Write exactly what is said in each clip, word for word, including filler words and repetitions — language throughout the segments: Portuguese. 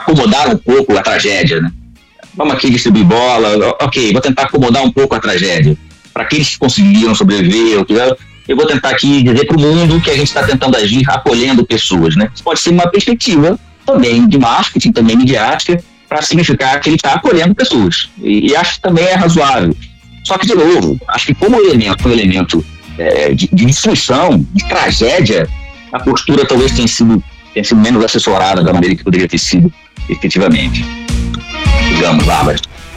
acomodar um pouco a tragédia, né? Vamos aqui distribuir bola, ok, vou tentar acomodar um pouco a tragédia. Para aqueles que conseguiram sobreviver, eu vou tentar aqui dizer para o mundo que a gente está tentando agir acolhendo pessoas, né? Isso pode ser uma perspectiva também de marketing, também midiática, para significar que ele está acolhendo pessoas. E, e acho que também é razoável. Só que, de novo, acho que como elemento, um elemento é, de, de destruição, de tragédia, a postura talvez tenha sido, tenha sido menos assessorada da maneira que poderia ter sido efetivamente. Digamos, Bárbara.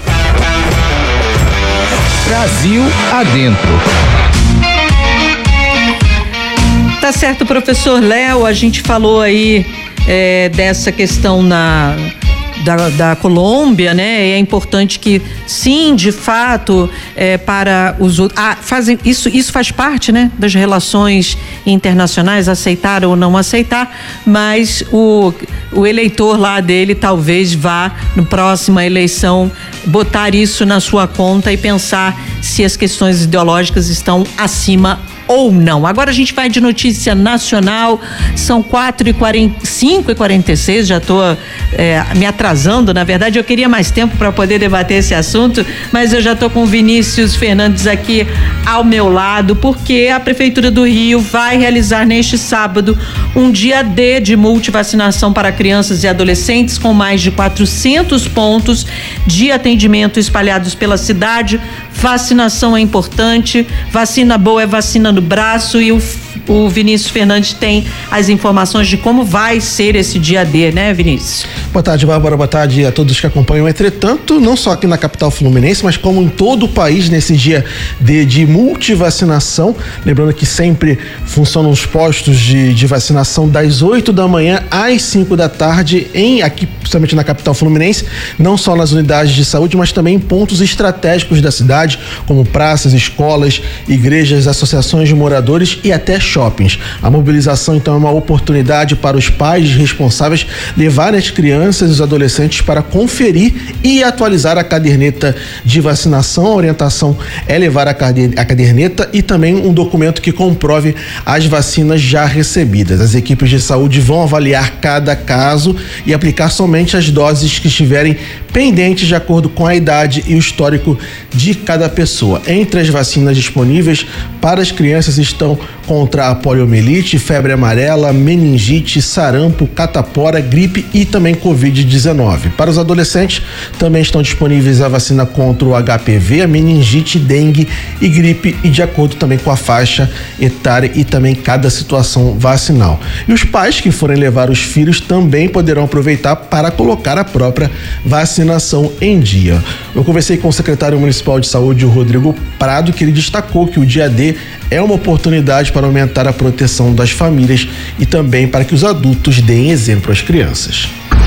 Brasil adentro. Tá certo, professor Léo, a gente falou aí é, dessa questão na, da, da Colômbia, né? É importante que, sim, de fato, é, para os ah, fazem isso, isso faz parte, né, das relações internacionais, aceitar ou não aceitar, mas o, o eleitor lá dele talvez vá, na próxima eleição, botar isso na sua conta e pensar se as questões ideológicas estão acima ou não. Agora a gente vai de notícia nacional, são quatro e quarenta, cinco e quarenta e seis, já estou é, me atrasando, na verdade eu queria mais tempo para poder debater esse assunto, mas eu já estou com o Vinícius Fernandes aqui ao meu lado, porque a Prefeitura do Rio vai realizar neste sábado um dia D de multivacinação para crianças e adolescentes, com mais de quatrocentos pontos de atendimento espalhados pela cidade. Vacinação é importante, vacina boa é vacina no braço, e o, o Vinícius Fernandes tem as informações de como vai ser esse dia D, né, Vinícius? Boa tarde, Bárbara, boa tarde a todos que acompanham. Entretanto, não só aqui na capital fluminense, mas como em todo o país, nesse dia D de multivacinação, lembrando que sempre funcionam os postos de, de vacinação das oito da manhã às cinco da tarde, em, aqui, principalmente na capital fluminense, não só nas unidades de saúde, mas também em pontos estratégicos da cidade, como praças, escolas, igrejas, associações de moradores e até shoppings. A mobilização, então, é uma oportunidade para os pais responsáveis levarem as crianças e os adolescentes para conferir e atualizar a caderneta de vacinação. A orientação é levar a caderneta e também um documento que comprove as vacinas já recebidas. As equipes de saúde vão avaliar cada caso e aplicar somente as doses que estiverem pendentes de acordo com a idade e o histórico de cada pessoa. Entre as vacinas disponíveis para as crianças estão contra a poliomielite, febre amarela, meningite, sarampo, catapora, gripe e também covid dezenove. Para os adolescentes também estão disponíveis a vacina contra o H P V, a meningite, dengue e gripe, e de acordo também com a faixa etária e também cada situação vacinal. E os pais que forem levar os filhos também poderão aproveitar para colocar a própria vacinação em dia. Eu conversei com o secretário municipal de saúde, o Rodrigo Prado, que ele destacou que o dia D é uma oportunidade para aumentar a proteção das famílias e também para que os adultos deem exemplo às crianças.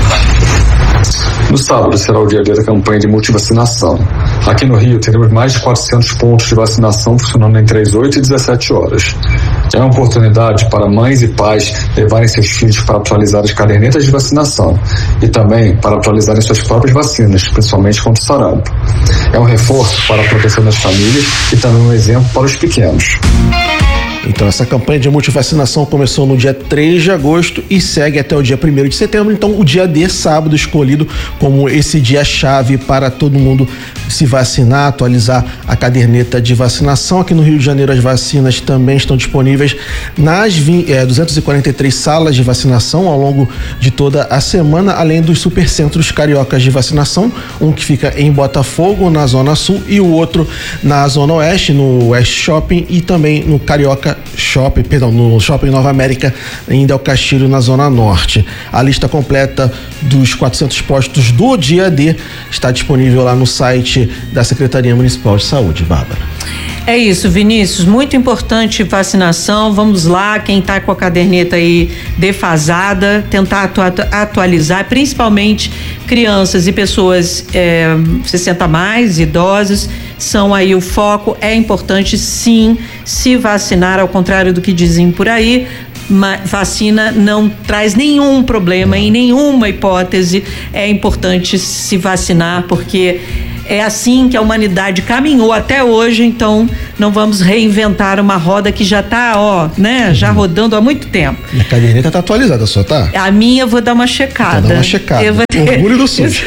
No sábado será o dia D da campanha de multivacinação. Aqui no Rio teremos mais de quatrocentos pontos de vacinação funcionando entre as oito e dezessete horas. É uma oportunidade para mães e pais levarem seus filhos para atualizar as cadernetas de vacinação e também para atualizarem suas próprias vacinas, principalmente contra o sarampo. É um reforço para a proteção das famílias e também um exemplo para os pequenos. Então, essa campanha de multivacinação começou no dia três de agosto e segue até o dia primeiro de setembro. Então, o dia D, sábado, escolhido como esse dia-chave para todo mundo se vacinar, atualizar a caderneta de vacinação. Aqui no Rio de Janeiro, as vacinas também estão disponíveis nas é, duzentas e quarenta e três salas de vacinação ao longo de toda a semana, além dos supercentros cariocas de vacinação, um que fica em Botafogo, na Zona Sul, e o outro na Zona Oeste, no West Shopping, e também no Carioca Shopping, perdão, no Shopping Nova América, em Del Castillo, na Zona Norte. A lista completa dos quatrocentos postos do dia D está disponível lá no site da Secretaria Municipal de Saúde. Bárbara. É isso, Vinícius, muito importante vacinação. Vamos lá, quem está com a caderneta aí defasada, tentar atu- atualizar, principalmente crianças e pessoas é, sessenta a mais, idosos, são aí o foco. É importante sim se vacinar, ao contrário do que dizem por aí. Vacina não traz nenhum problema, em nenhuma hipótese é importante se vacinar, porque é assim que a humanidade caminhou até hoje, então não vamos reinventar uma roda que já tá, ó, né, já rodando há muito tempo. A caderneta tá atualizada, só tá? A minha eu vou dar uma checada. Então dá uma checada. Eu vou ter... Orgulho do Sul.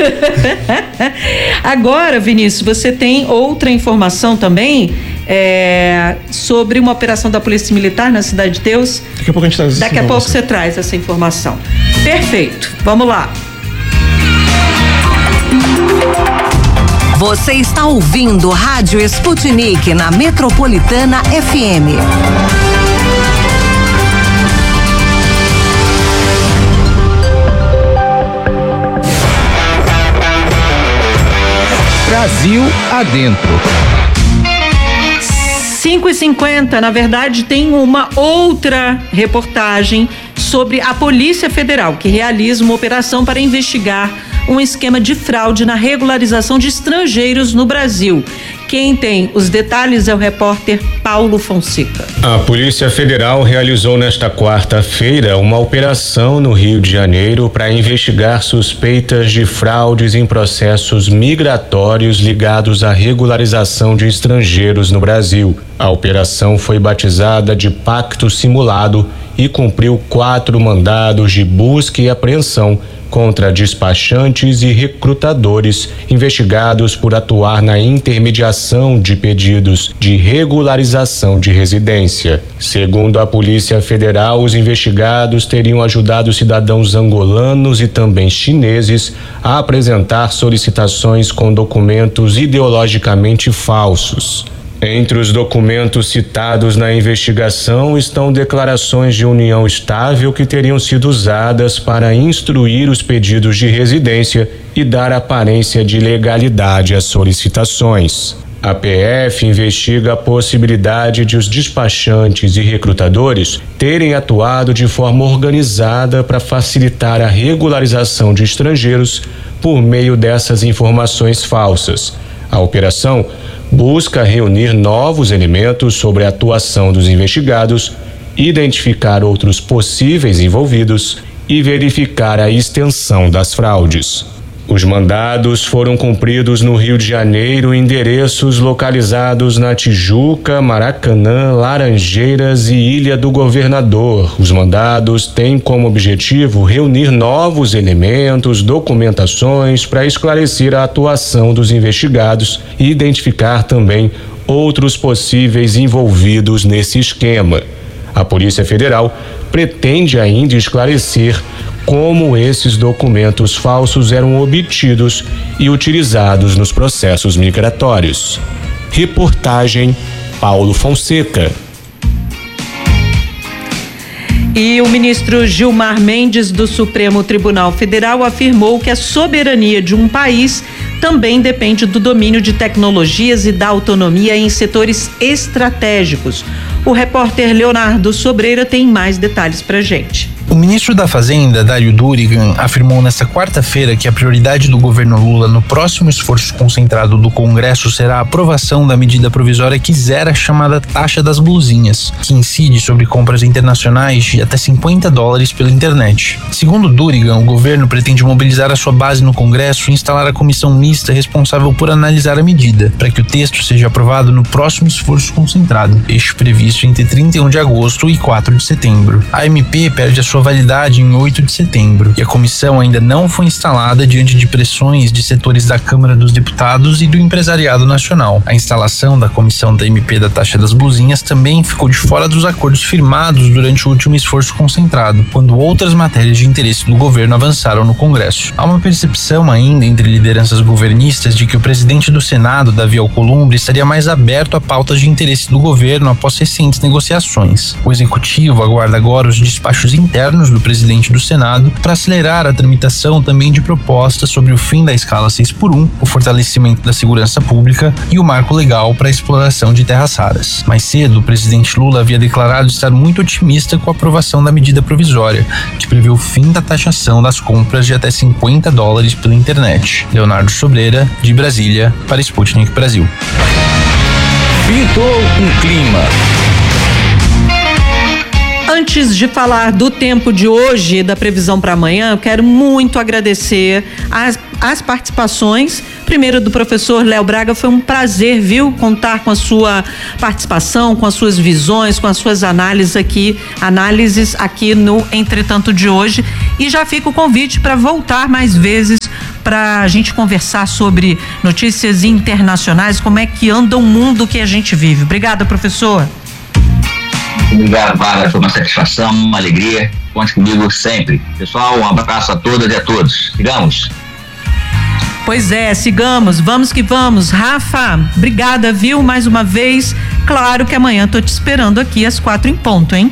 Agora, Vinícius, você tem outra informação também é, sobre uma operação da Polícia Militar na Cidade de Deus. Daqui a pouco a gente traz essa Daqui a pouco você traz essa informação. Perfeito. Vamos lá. Você está ouvindo Rádio Sputnik na Metropolitana F M. Brasil adentro. cinco e cinquenta, na verdade, tem uma outra reportagem sobre a Polícia Federal, que realiza uma operação para investigar um esquema de fraude na regularização de estrangeiros no Brasil. Quem tem os detalhes é o repórter Paulo Fonseca. A Polícia Federal realizou nesta quarta-feira uma operação no Rio de Janeiro para investigar suspeitas de fraudes em processos migratórios ligados à regularização de estrangeiros no Brasil. A operação foi batizada de Pacto Simulado e cumpriu quatro mandados de busca e apreensão contra despachantes e recrutadores investigados por atuar na intermediação de pedidos de regularização de residência. Segundo a Polícia Federal, os investigados teriam ajudado cidadãos angolanos e também chineses a apresentar solicitações com documentos ideologicamente falsos. Entre os documentos citados na investigação estão declarações de união estável que teriam sido usadas para instruir os pedidos de residência e dar aparência de legalidade às solicitações. A P F investiga a possibilidade de os despachantes e recrutadores terem atuado de forma organizada para facilitar a regularização de estrangeiros por meio dessas informações falsas. A operação busca reunir novos elementos sobre a atuação dos investigados, identificar outros possíveis envolvidos e verificar a extensão das fraudes. Os mandados foram cumpridos no Rio de Janeiro em endereços localizados na Tijuca, Maracanã, Laranjeiras e Ilha do Governador. Os mandados têm como objetivo reunir novos elementos, documentações para esclarecer a atuação dos investigados e identificar também outros possíveis envolvidos nesse esquema. A Polícia Federal pretende ainda esclarecer como esses documentos falsos eram obtidos e utilizados nos processos migratórios. Reportagem Paulo Fonseca. E o ministro Gilmar Mendes, do Supremo Tribunal Federal, afirmou que a soberania de um país também depende do domínio de tecnologias e da autonomia em setores estratégicos. O repórter Leonardo Sobreira tem mais detalhes pra gente. O ministro da Fazenda, Dário Durigan, afirmou nesta quarta-feira que a prioridade do governo Lula no próximo esforço concentrado do Congresso será a aprovação da medida provisória que zera a chamada taxa das blusinhas, que incide sobre compras internacionais de até cinquenta dólares pela internet. Segundo Durigan, o governo pretende mobilizar a sua base no Congresso e instalar a comissão mista responsável por analisar a medida, para que o texto seja aprovado no próximo esforço concentrado, este previsto entre trinta e um de agosto e quatro de setembro. A M P perde a sua validade em oito de setembro e a comissão ainda não foi instalada diante de pressões de setores da Câmara dos Deputados e do empresariado nacional. A instalação da comissão da M P da taxa das blusinhas também ficou de fora dos acordos firmados durante o último esforço concentrado, quando outras matérias de interesse do governo avançaram no Congresso. Há uma percepção ainda entre lideranças governistas de que o presidente do Senado, Davi Alcolumbre, estaria mais aberto a pautas de interesse do governo após recentes negociações. O executivo aguarda agora os despachos internos do presidente do Senado para acelerar a tramitação também de propostas sobre o fim da escala seis por um, o fortalecimento da segurança pública e o marco legal para a exploração de terras raras. Mais cedo, o presidente Lula havia declarado estar muito otimista com a aprovação da medida provisória, que prevê o fim da taxação das compras de até cinquenta dólares pela internet. Leonardo Sobreira, de Brasília, para Sputnik Brasil. Pintou um clima. Antes de falar do tempo de hoje e da previsão para amanhã, eu quero muito agradecer as, as participações. Primeiro do professor Léo Braga, foi um prazer, viu, contar com a sua participação, com as suas visões, com as suas análises aqui, análises aqui no Entretanto de hoje. E já fica o convite para voltar mais vezes para a gente conversar sobre notícias internacionais, como é que anda o mundo que a gente vive. Obrigada, professor. Obrigado, Bárbara, foi uma satisfação, uma alegria. Conte comigo sempre. Pessoal, um abraço a todas e a todos. Sigamos. Pois é, sigamos, vamos que vamos. Rafa, obrigada, viu, mais uma vez. Claro que amanhã tô te esperando aqui às quatro em ponto, hein?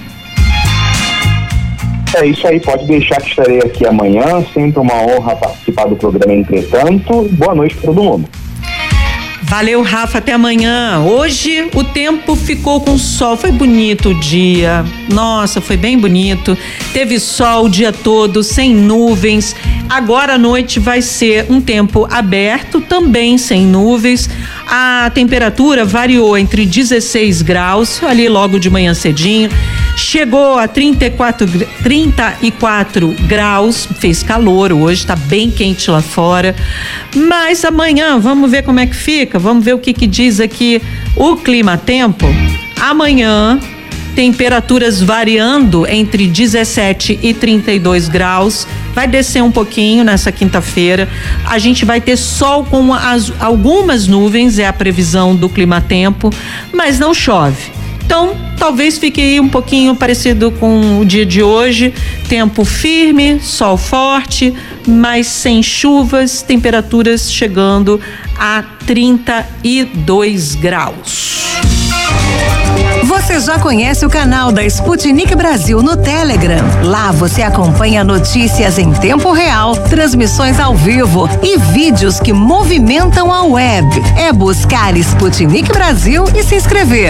É isso aí, pode deixar que estarei aqui amanhã. Sempre uma honra participar do programa Entretanto. Boa noite para todo mundo. Valeu, Rafa, até amanhã. Hoje o tempo ficou com sol, foi bonito o dia. Nossa, foi bem bonito. Teve sol o dia todo, sem nuvens. Agora à noite vai ser um tempo aberto, também sem nuvens. A temperatura variou entre dezesseis graus, ali logo de manhã cedinho. Chegou a trinta e quatro, trinta e quatro graus, fez calor hoje, tá bem quente lá fora. Mas amanhã, vamos ver como é que fica, vamos ver o que que diz aqui o clima-tempo. Amanhã, temperaturas variando entre dezessete e trinta e dois graus, vai descer um pouquinho nessa quinta-feira. A gente vai ter sol com as, algumas nuvens, é a previsão do clima-tempo, mas não chove. Então, talvez fique aí um pouquinho parecido com o dia de hoje, tempo firme, sol forte, mas sem chuvas, temperaturas chegando a trinta e dois graus. Você já conhece o canal da Sputnik Brasil no Telegram? Lá você acompanha notícias em tempo real, transmissões ao vivo e vídeos que movimentam a web. É buscar Sputnik Brasil e se inscrever.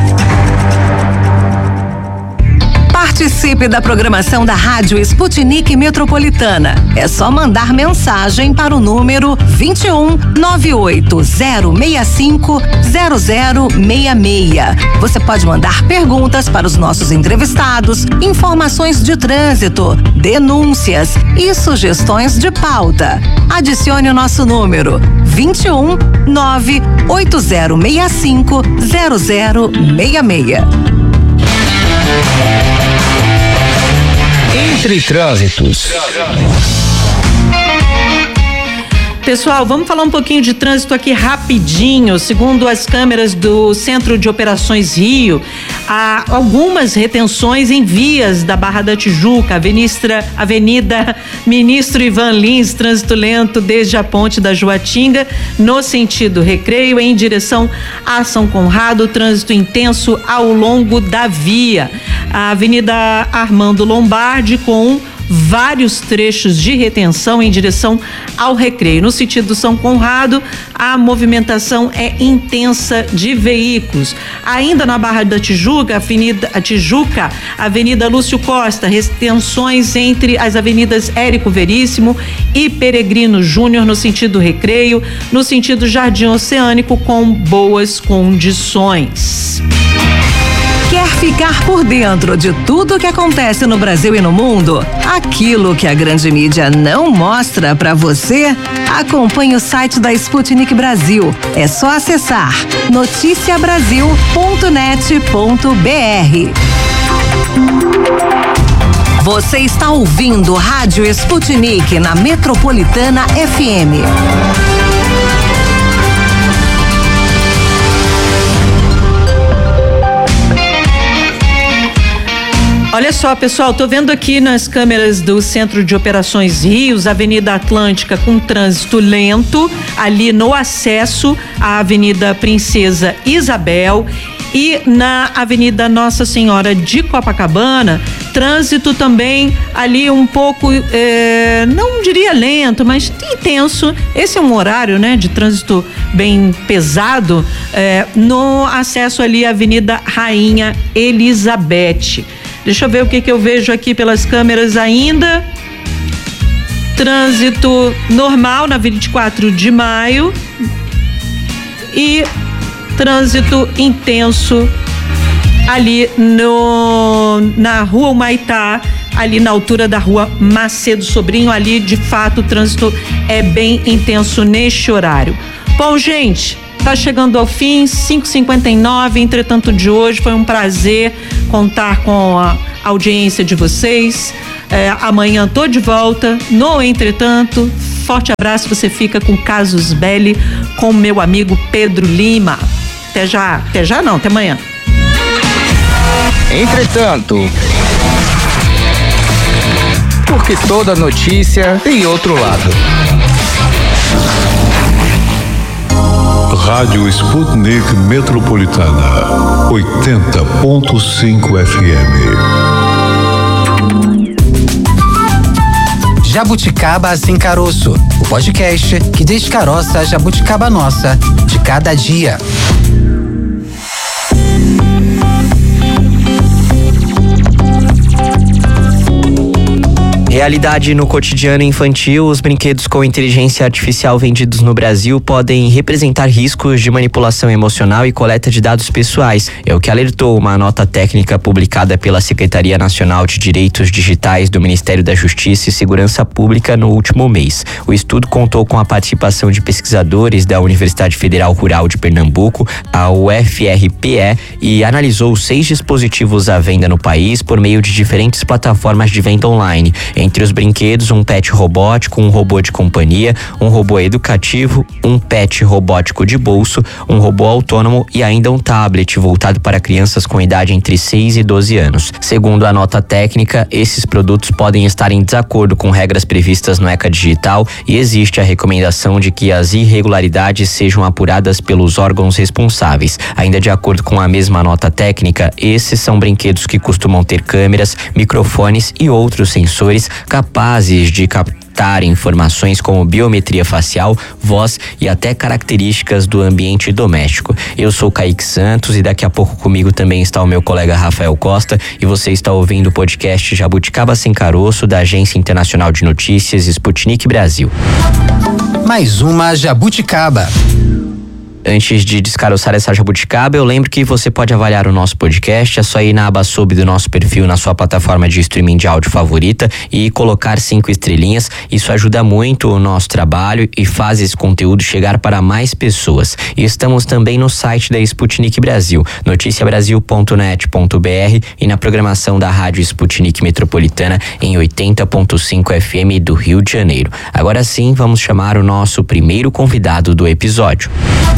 Participe da programação da Rádio Sputnik Metropolitana. É só mandar mensagem para o número vinte e um, nove oito zero seis cinco, zero zero seis seis. Você pode mandar perguntas para os nossos entrevistados, informações de trânsito, denúncias e sugestões de pauta. Adicione o nosso número vinte e um, nove oito zero seis cinco, zero zero seis seis. Entre trânsitos. Pessoal, vamos falar um pouquinho de trânsito aqui rapidinho. Segundo as câmeras do Centro de Operações Rio, há algumas retenções em vias da Barra da Tijuca, Avenida, Avenida Ministro Ivan Lins, trânsito lento desde a Ponte da Joatinga, no sentido Recreio, em direção a São Conrado, trânsito intenso ao longo da via. A Avenida Armando Lombardi com vários trechos de retenção em direção ao Recreio. No sentido São Conrado, a movimentação é intensa de veículos. Ainda na Barra da Tijuca, Avenida a Tijuca, Avenida Lúcio Costa, retenções entre as avenidas Érico Veríssimo e Peregrino Júnior no sentido Recreio, no sentido Jardim Oceânico com boas condições. Quer ficar por dentro de tudo que acontece no Brasil e no mundo? Aquilo que a grande mídia não mostra pra você? Acompanhe o site da Sputnik Brasil. É só acessar noticia brasil ponto net ponto b r. Você está ouvindo Rádio Sputnik na Metropolitana F M. Olha só, pessoal, tô vendo aqui nas câmeras do Centro de Operações Rios, Avenida Atlântica com trânsito lento, ali no acesso à Avenida Princesa Isabel, e na Avenida Nossa Senhora de Copacabana, trânsito também ali um pouco, é, não diria lento, mas intenso. Esse é um horário, né, de trânsito bem pesado, é, no acesso ali à Avenida Rainha Elizabeth. Deixa eu ver o que que eu vejo aqui pelas câmeras ainda. Trânsito normal na vinte e quatro de maio e trânsito intenso ali no, na rua Humaitá, ali na altura da rua Macedo Sobrinho. Ali, de fato, o trânsito é bem intenso neste horário. Bom, gente, tá chegando ao fim, cinco e cinquenta e nove, entretanto de hoje. Foi um prazer contar com a audiência de vocês. É, amanhã tô de volta no Entretanto. Forte abraço, você fica com Casus Belli com meu amigo Pedro Lima. Até já, até já não, até amanhã. Entretanto, porque toda notícia tem outro lado. Rádio Sputnik Metropolitana, oitenta ponto cinco F M. Jabuticaba Sem Caroço, o podcast que descaroça a jabuticaba nossa de cada dia. Realidade no cotidiano infantil, os brinquedos com inteligência artificial vendidos no Brasil podem representar riscos de manipulação emocional e coleta de dados pessoais. É o que alertou uma nota técnica publicada pela Secretaria Nacional de Direitos Digitais do Ministério da Justiça e Segurança Pública no último mês. O estudo contou com a participação de pesquisadores da Universidade Federal Rural de Pernambuco, a U F R P E, e analisou seis dispositivos à venda no país por meio de diferentes plataformas de venda online. Entre os brinquedos, um pet robótico, um robô de companhia, um robô educativo, um pet robótico de bolso, um robô autônomo e ainda um tablet voltado para crianças com idade entre seis e doze anos. Segundo a nota técnica, esses produtos podem estar em desacordo com regras previstas no ECA Digital e existe a recomendação de que as irregularidades sejam apuradas pelos órgãos responsáveis. Ainda de acordo com a mesma nota técnica, esses são brinquedos que costumam ter câmeras, microfones e outros sensores capazes de captar informações como biometria facial, voz e até características do ambiente doméstico. Eu sou Kaique Santos e daqui a pouco comigo também está o meu colega Rafael Costa e você está ouvindo o podcast Jabuticaba Sem Caroço da Agência Internacional de Notícias Sputnik Brasil. Mais uma jabuticaba. Antes de descaroçar essa jabuticaba, eu lembro que você pode avaliar o nosso podcast, é só ir na aba sub do nosso perfil na sua plataforma de streaming de áudio favorita e colocar cinco estrelinhas. Isso ajuda muito o nosso trabalho e faz esse conteúdo chegar para mais pessoas. E estamos também no site da Sputnik Brasil, noticia brasil ponto net ponto b r e na programação da Rádio Sputnik Metropolitana em oitenta ponto cinco F M do Rio de Janeiro. Agora sim, vamos chamar o nosso primeiro convidado do episódio.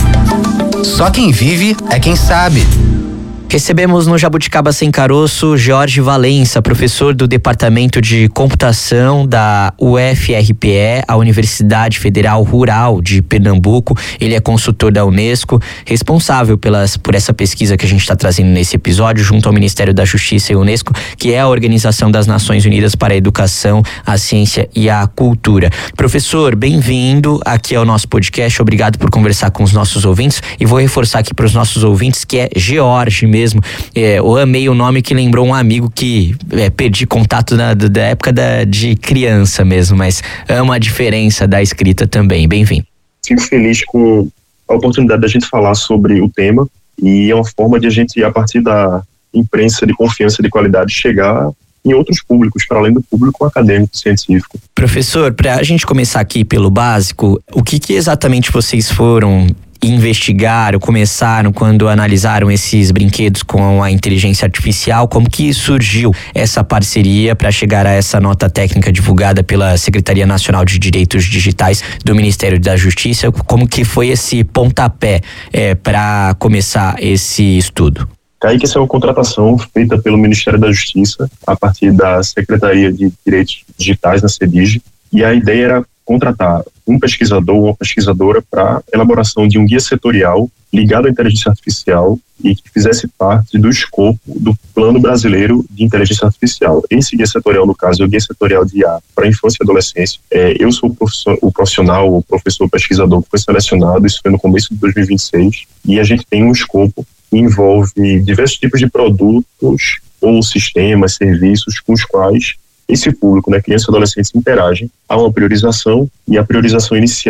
Só quem vive é quem sabe. Recebemos no Jabuticaba Sem Caroço Jorge Valença, professor do Departamento de Computação da U F R P E, a Universidade Federal Rural de Pernambuco. Ele é consultor da Unesco, responsável pelas, por essa pesquisa que a gente está trazendo nesse episódio, junto ao Ministério da Justiça e Unesco, que é a Organização das Nações Unidas para a Educação, a Ciência e a Cultura. Professor, bem-vindo aqui ao nosso podcast, obrigado por conversar com os nossos ouvintes e vou reforçar aqui para os nossos ouvintes que é George mesmo. mesmo, é, eu amei o nome que lembrou um amigo que é, perdi contato na, da época da, de criança mesmo, mas amo a diferença da escrita também. Bem-vindo. Fico feliz com a oportunidade da gente falar sobre o tema e é uma forma de a gente, a partir da imprensa de confiança de qualidade, chegar em outros públicos, para além do público acadêmico científico. Professor, para a gente começar aqui pelo básico, o que, que exatamente vocês foram investigaram, começaram quando analisaram esses brinquedos com a inteligência artificial? Como que surgiu essa parceria para chegar a essa nota técnica divulgada pela Secretaria Nacional de Direitos Digitais do Ministério da Justiça? Como que foi esse pontapé é, para começar esse estudo? Kaique, essa é uma contratação feita pelo Ministério da Justiça a partir da Secretaria de Direitos Digitais, na CEDIG, e a ideia era contratar um pesquisador ou uma pesquisadora para elaboração de um guia setorial ligado à inteligência artificial e que fizesse parte do escopo do Plano Brasileiro de Inteligência Artificial. Esse guia setorial, no caso, é o Guia Setorial de I A para a Infância e Adolescência. É, eu sou o, o profissional, o professor pesquisador que foi selecionado, isso foi no começo de dois mil e vinte e seis, e a gente tem um escopo que envolve diversos tipos de produtos ou sistemas, serviços com os quais esse público, né, crianças e adolescentes, interagem. Há uma priorização e a priorização inicial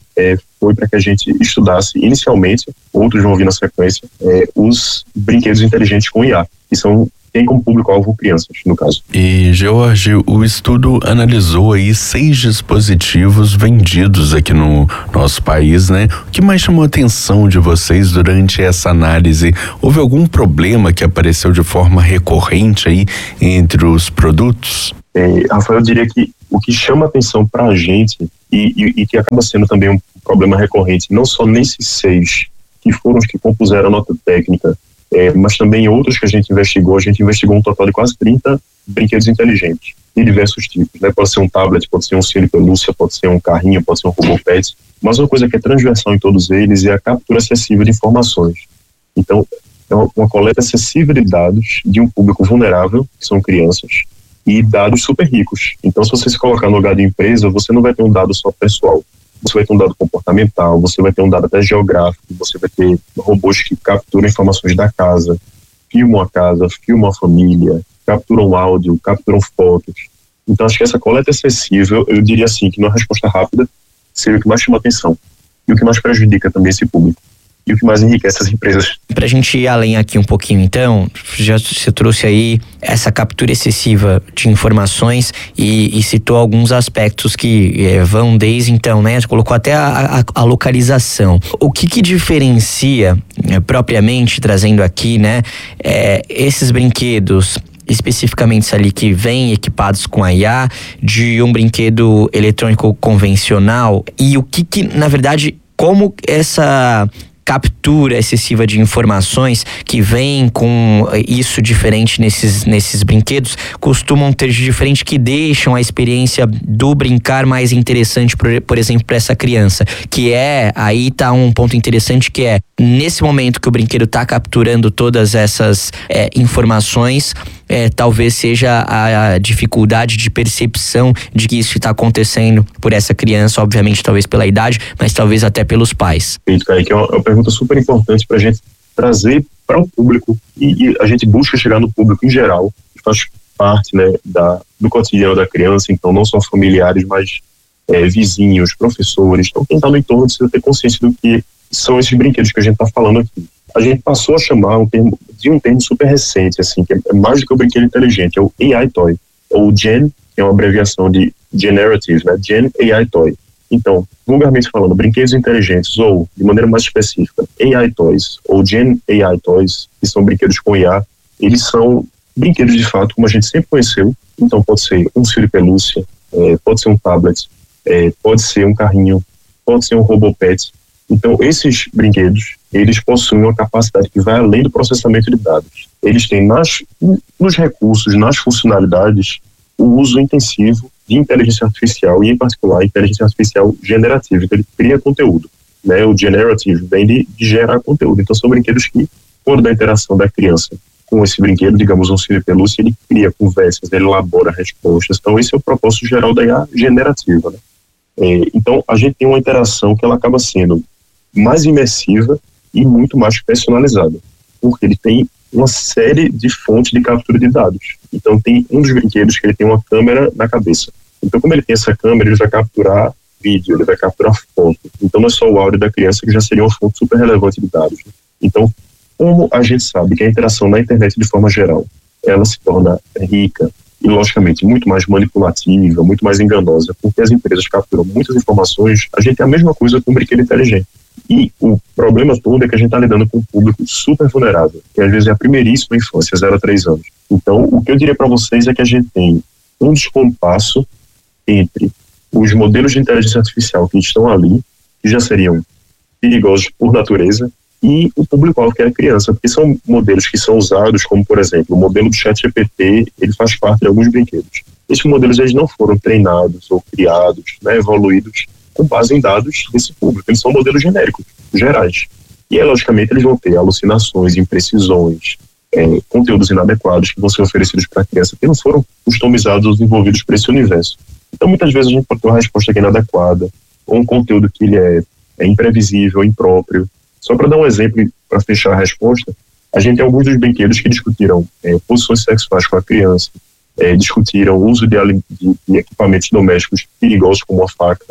é, foi para que a gente estudasse inicialmente, outros vão vir na sequência, é, os brinquedos inteligentes com I A, que são tem como público-alvo crianças, no caso. E, George, o estudo analisou aí seis dispositivos vendidos aqui no nosso país, né? O que mais chamou a atenção de vocês durante essa análise? Houve algum problema que apareceu de forma recorrente aí entre os produtos? É, Rafael, eu diria que o que chama a atenção para a gente e, e, e que acaba sendo também um problema recorrente, não só nesses seis que foram os que compuseram a nota técnica, É, mas também outros que a gente investigou, a gente investigou um total de quase trinta brinquedos inteligentes, de diversos tipos, né? Pode ser um tablet, pode ser um ursinho de pelúcia, pode ser um carrinho, pode ser um robô pet, mas uma coisa que é transversal em todos eles é a captura acessível de informações. Então, é uma, uma coleta acessível de dados de um público vulnerável, que são crianças, e dados super ricos. Então, se você se colocar no lugar de empresa, você não vai ter um dado só pessoal. Você vai ter um dado comportamental, você vai ter um dado até geográfico, você vai ter robôs que capturam informações da casa, filmam a casa, filmam a família, capturam áudio, capturam fotos. Então, acho que essa coleta acessível, eu diria assim, que numa resposta rápida, seria o que mais chama atenção e o que mais prejudica também esse público. E o que mais enriquece as empresas. Pra gente ir além aqui um pouquinho, então, já você trouxe aí essa captura excessiva de informações e, e citou alguns aspectos que é, vão desde então, né? Você colocou até a, a, a localização. O que que diferencia, é, propriamente, trazendo aqui, né, é, esses brinquedos especificamente ali que vêm equipados com a I A, de um brinquedo eletrônico convencional, e o que que, na verdade, como essa captura excessiva de informações que vem com isso diferente nesses, nesses brinquedos, costumam ter de diferente, que deixam a experiência do brincar mais interessante, por, por exemplo, para essa criança, que é, aí tá um ponto interessante, que é, nesse momento que o brinquedo tá capturando todas essas é, informações, É, talvez seja a, a dificuldade de percepção de que isso está acontecendo por essa criança, obviamente talvez pela idade, mas talvez até pelos pais. Perfeito, Kaique, é uma, é uma pergunta super importante para a gente trazer para o público, e, e a gente busca chegar no público em geral, que faz parte, né, da, do cotidiano da criança, então não só familiares, mas é, vizinhos, professores, então quem está no entorno precisa ter consciência do que são esses brinquedos que a gente está falando aqui. A gente passou a chamar um termo, de um termo super recente, assim, que é mais do que o brinquedo inteligente, é o A I Toy, ou Gen, que é uma abreviação de Generative, né? Gen A I Toy. Então, vulgarmente falando, brinquedos inteligentes, ou, de maneira mais específica, A I Toys, ou Gen A I Toys, que são brinquedos com I A, eles são brinquedos de fato, como a gente sempre conheceu. Então, pode ser um ursinho de pelúcia, é, pode ser um tablet, é, pode ser um carrinho, pode ser um robô pet. Então, esses brinquedos, eles possuem uma capacidade que vai além do processamento de dados. Eles têm nas, nos recursos, nas funcionalidades, o uso intensivo de inteligência artificial, e em particular, inteligência artificial generativa, que ele cria conteúdo, né? O generative vem de, de gerar conteúdo. Então, são brinquedos que, quando da interação da criança com esse brinquedo, digamos um ursinho de pelúcia, ele cria conversas, ele elabora respostas. Então, esse é o propósito geral da I A generativa, né? É, então, a gente tem uma interação que ela acaba sendo mais imersiva e muito mais personalizada, porque ele tem uma série de fontes de captura de dados. Então tem um dos brinquedos que ele tem uma câmera na cabeça. Então como ele tem essa câmera, ele vai capturar vídeo, ele vai capturar foto. Então não é só o áudio da criança, que já seria uma fonte super relevante de dados. Então, como a gente sabe que a interação na internet de forma geral, ela se torna rica e logicamente muito mais manipulativa, muito mais enganosa, porque as empresas capturam muitas informações, a gente tem a mesma coisa com o brinquedo inteligente. E o problema todo é que a gente está lidando com um público super vulnerável, que às vezes é a primeiríssima infância, zero a três anos. Então, o que eu diria para vocês é que a gente tem um descompasso entre os modelos de inteligência artificial que estão ali, que já seriam perigosos por natureza, e o público-alvo, que é a criança, porque são modelos que são usados, como, por exemplo, o modelo do ChatGPT, ele faz parte de alguns brinquedos. Esses modelos, eles não foram treinados ou criados, né, evoluídos, com base em dados desse público. Eles são modelos genéricos, gerais. E, aí, logicamente, eles vão ter alucinações, imprecisões, é, conteúdos inadequados que vão ser oferecidos para a criança, que não foram customizados ou desenvolvidos para esse universo. Então, muitas vezes, a gente pode ter uma resposta que é inadequada, ou um conteúdo que ele é, é imprevisível, impróprio. Só para dar um exemplo, para fechar a resposta, a gente tem alguns dos brinquedos que discutiram é, posições sexuais com a criança, é, discutiram o uso de, de, de equipamentos domésticos perigosos, como a faca,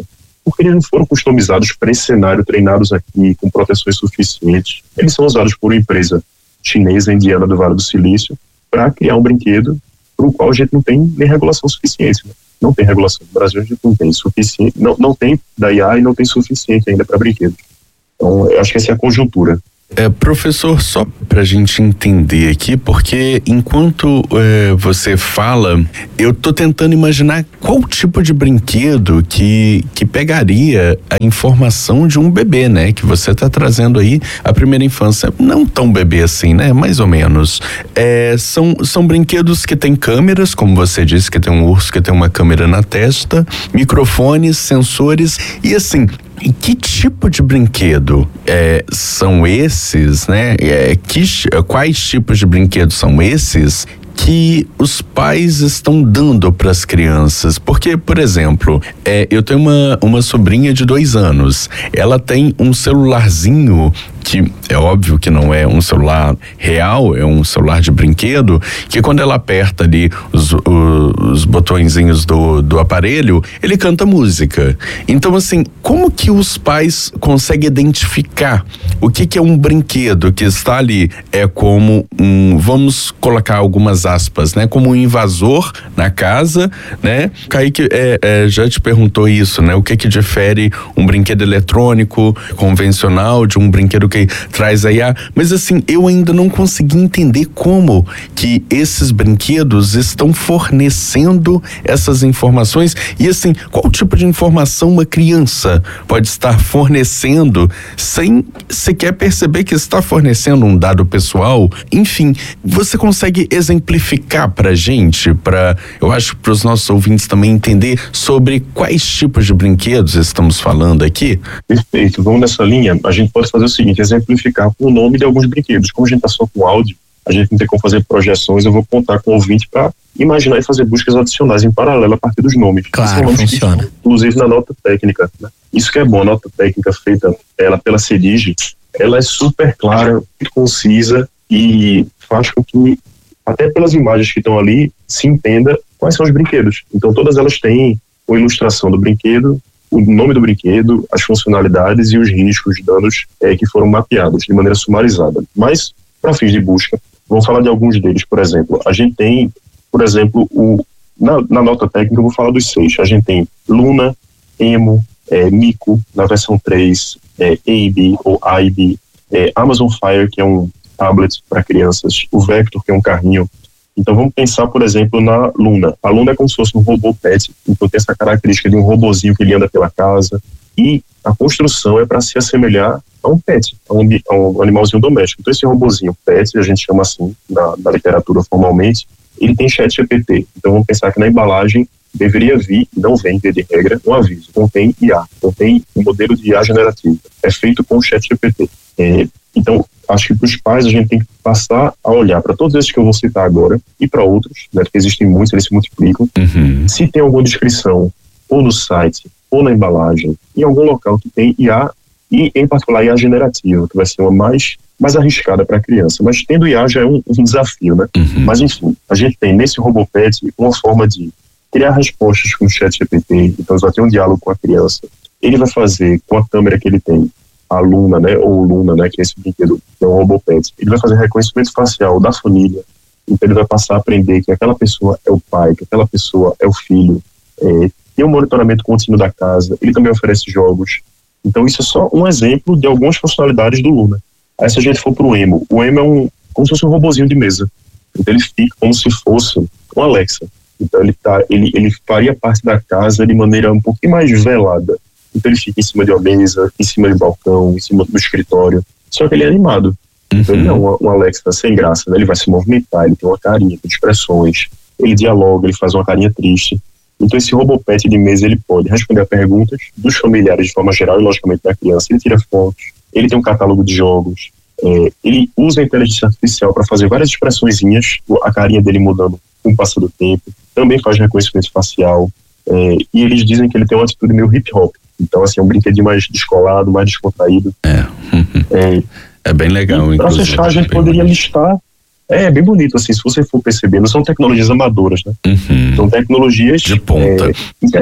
porque eles não foram customizados para esse cenário, treinados aqui, com proteções suficientes. Eles são usados por uma empresa chinesa, indiana do Vale do Silício, para criar um brinquedo para o qual a gente não tem nem regulação suficiente. Né? Não tem regulação. No Brasil a gente não tem suficiente, não, não tem da I A e não tem suficiente ainda para brinquedos. Então, eu acho que essa é a conjuntura. É, professor, só pra gente entender aqui, porque enquanto é, você fala, eu tô tentando imaginar qual tipo de brinquedo que, que pegaria a informação de um bebê, né? Que você tá trazendo aí a primeira infância, não tão bebê assim, né? Mais ou menos. É, são, são brinquedos que tem câmeras, como você disse, que tem um urso que tem uma câmera na testa, microfones, sensores e assim, que tipo de brinquedo é, são esses, né? É, que, quais tipos de brinquedos são esses que os pais estão dando para as crianças? Porque, por exemplo, é, eu tenho uma, uma sobrinha de dois anos. Ela tem um celularzinho que é óbvio que não é um celular real, é um celular de brinquedo, que quando ela aperta ali os, os, os botõezinhos do, do aparelho, ele canta música. Então, assim, como que os pais conseguem identificar o que que é um brinquedo que está ali? É como um, vamos colocar algumas aspas, né? Como um invasor na casa, né? Kaique é, é, já te perguntou isso, né? O que que difere um brinquedo eletrônico convencional de um brinquedo que traz a I A, mas assim, eu ainda não consegui entender como que esses brinquedos estão fornecendo essas informações e assim, qual tipo de informação uma criança pode estar fornecendo sem sequer perceber que está fornecendo um dado pessoal. Enfim, você consegue exemplificar pra gente, pra, eu acho para os nossos ouvintes também entender sobre quais tipos de brinquedos estamos falando aqui? Perfeito, vamos nessa linha. A gente pode fazer o seguinte, exemplificar com o nome de alguns brinquedos. Como a gente está só com áudio, a gente não tem como fazer projeções, eu vou contar com o ouvinte para imaginar e fazer buscas adicionais em paralelo a partir dos nomes. Claro, funciona. Que, inclusive na nota técnica. Né? Isso que é bom, a nota técnica feita ela pela CEDIGE, ela é super clara, concisa e faz com que, até pelas imagens que estão ali, se entenda quais são os brinquedos. Então todas elas têm uma ilustração do brinquedo, o nome do brinquedo, as funcionalidades e os riscos, danos é, que foram mapeados de maneira sumarizada. Mas, para fins de busca, vamos falar de alguns deles, por exemplo. A gente tem, por exemplo, o, na, na nota técnica eu vou falar dos seis. A gente tem Luna, Emo, é, Mico, na versão três, é, A I B ou A I B, é, Amazon Fire, que é um tablet para crianças, o Vector, que é um carrinho. Então vamos pensar, por exemplo, na Luna. A Luna é como se fosse um robô pet, então tem essa característica de um robozinho que ele anda pela casa e a construção é para se assemelhar a um pet, a um, a um animalzinho doméstico. Então esse robozinho pet, a gente chama assim na, na literatura formalmente, ele tem chat G P T. Então vamos pensar que na embalagem deveria vir, não vem, via de regra, um aviso. Contém I A, contém um modelo de I A generativo. É feito com o chat G P T. É, então, acho que para os pais a gente tem que passar a olhar para todos esses que eu vou citar agora e para outros, né, porque existem muitos, eles se multiplicam. Uhum. Se tem alguma descrição, ou no site, ou na embalagem, em algum local que tem I A, e em particular I A generativa, que vai ser uma mais, mais arriscada para a criança. Mas tendo I A já é um, um desafio, né? Uhum. Mas enfim, a gente tem nesse RoboPet uma forma de criar respostas com o chat G P T, então vai ter um diálogo com a criança. Ele vai fazer com a câmera que ele tem, a Luna, né, ou Luna, né, que é esse brinquedo, que é um RoboPet, ele vai fazer reconhecimento facial da família, então ele vai passar a aprender que aquela pessoa é o pai, que aquela pessoa é o filho, é, tem um monitoramento contínuo da casa, ele também oferece jogos. Então isso é só um exemplo de algumas funcionalidades do Luna. Aí se a gente for pro Emo, o Emo é um, como se fosse um robozinho de mesa, então ele fica como se fosse um Alexa, então ele, tá, ele, ele faria parte da casa de maneira um pouquinho mais velada. Então ele fica em cima de uma mesa, em cima de balcão, em cima do escritório. Só que ele é animado. Uhum. Então ele não é um, um Alexa sem graça, né? Ele vai se movimentar, ele tem uma carinha, tem expressões, ele dialoga, ele faz uma carinha triste. Então esse RoboPet de mesa, ele pode responder a perguntas dos familiares de forma geral e logicamente da criança. Ele tira fotos, ele tem um catálogo de jogos, é, ele usa a inteligência artificial para fazer várias expressõezinhas, a carinha dele mudando com o passar do tempo, também faz reconhecimento facial, é, e eles dizem que ele tem uma atitude meio hip hop. Então, assim, é um brinquedinho mais descolado, mais descontraído. É. É, é bem legal, para fechar, a gente poderia bonito. listar... É, bem bonito, assim, se você for perceber, não são tecnologias amadoras, né? Uhum. São tecnologias... De ponta. É,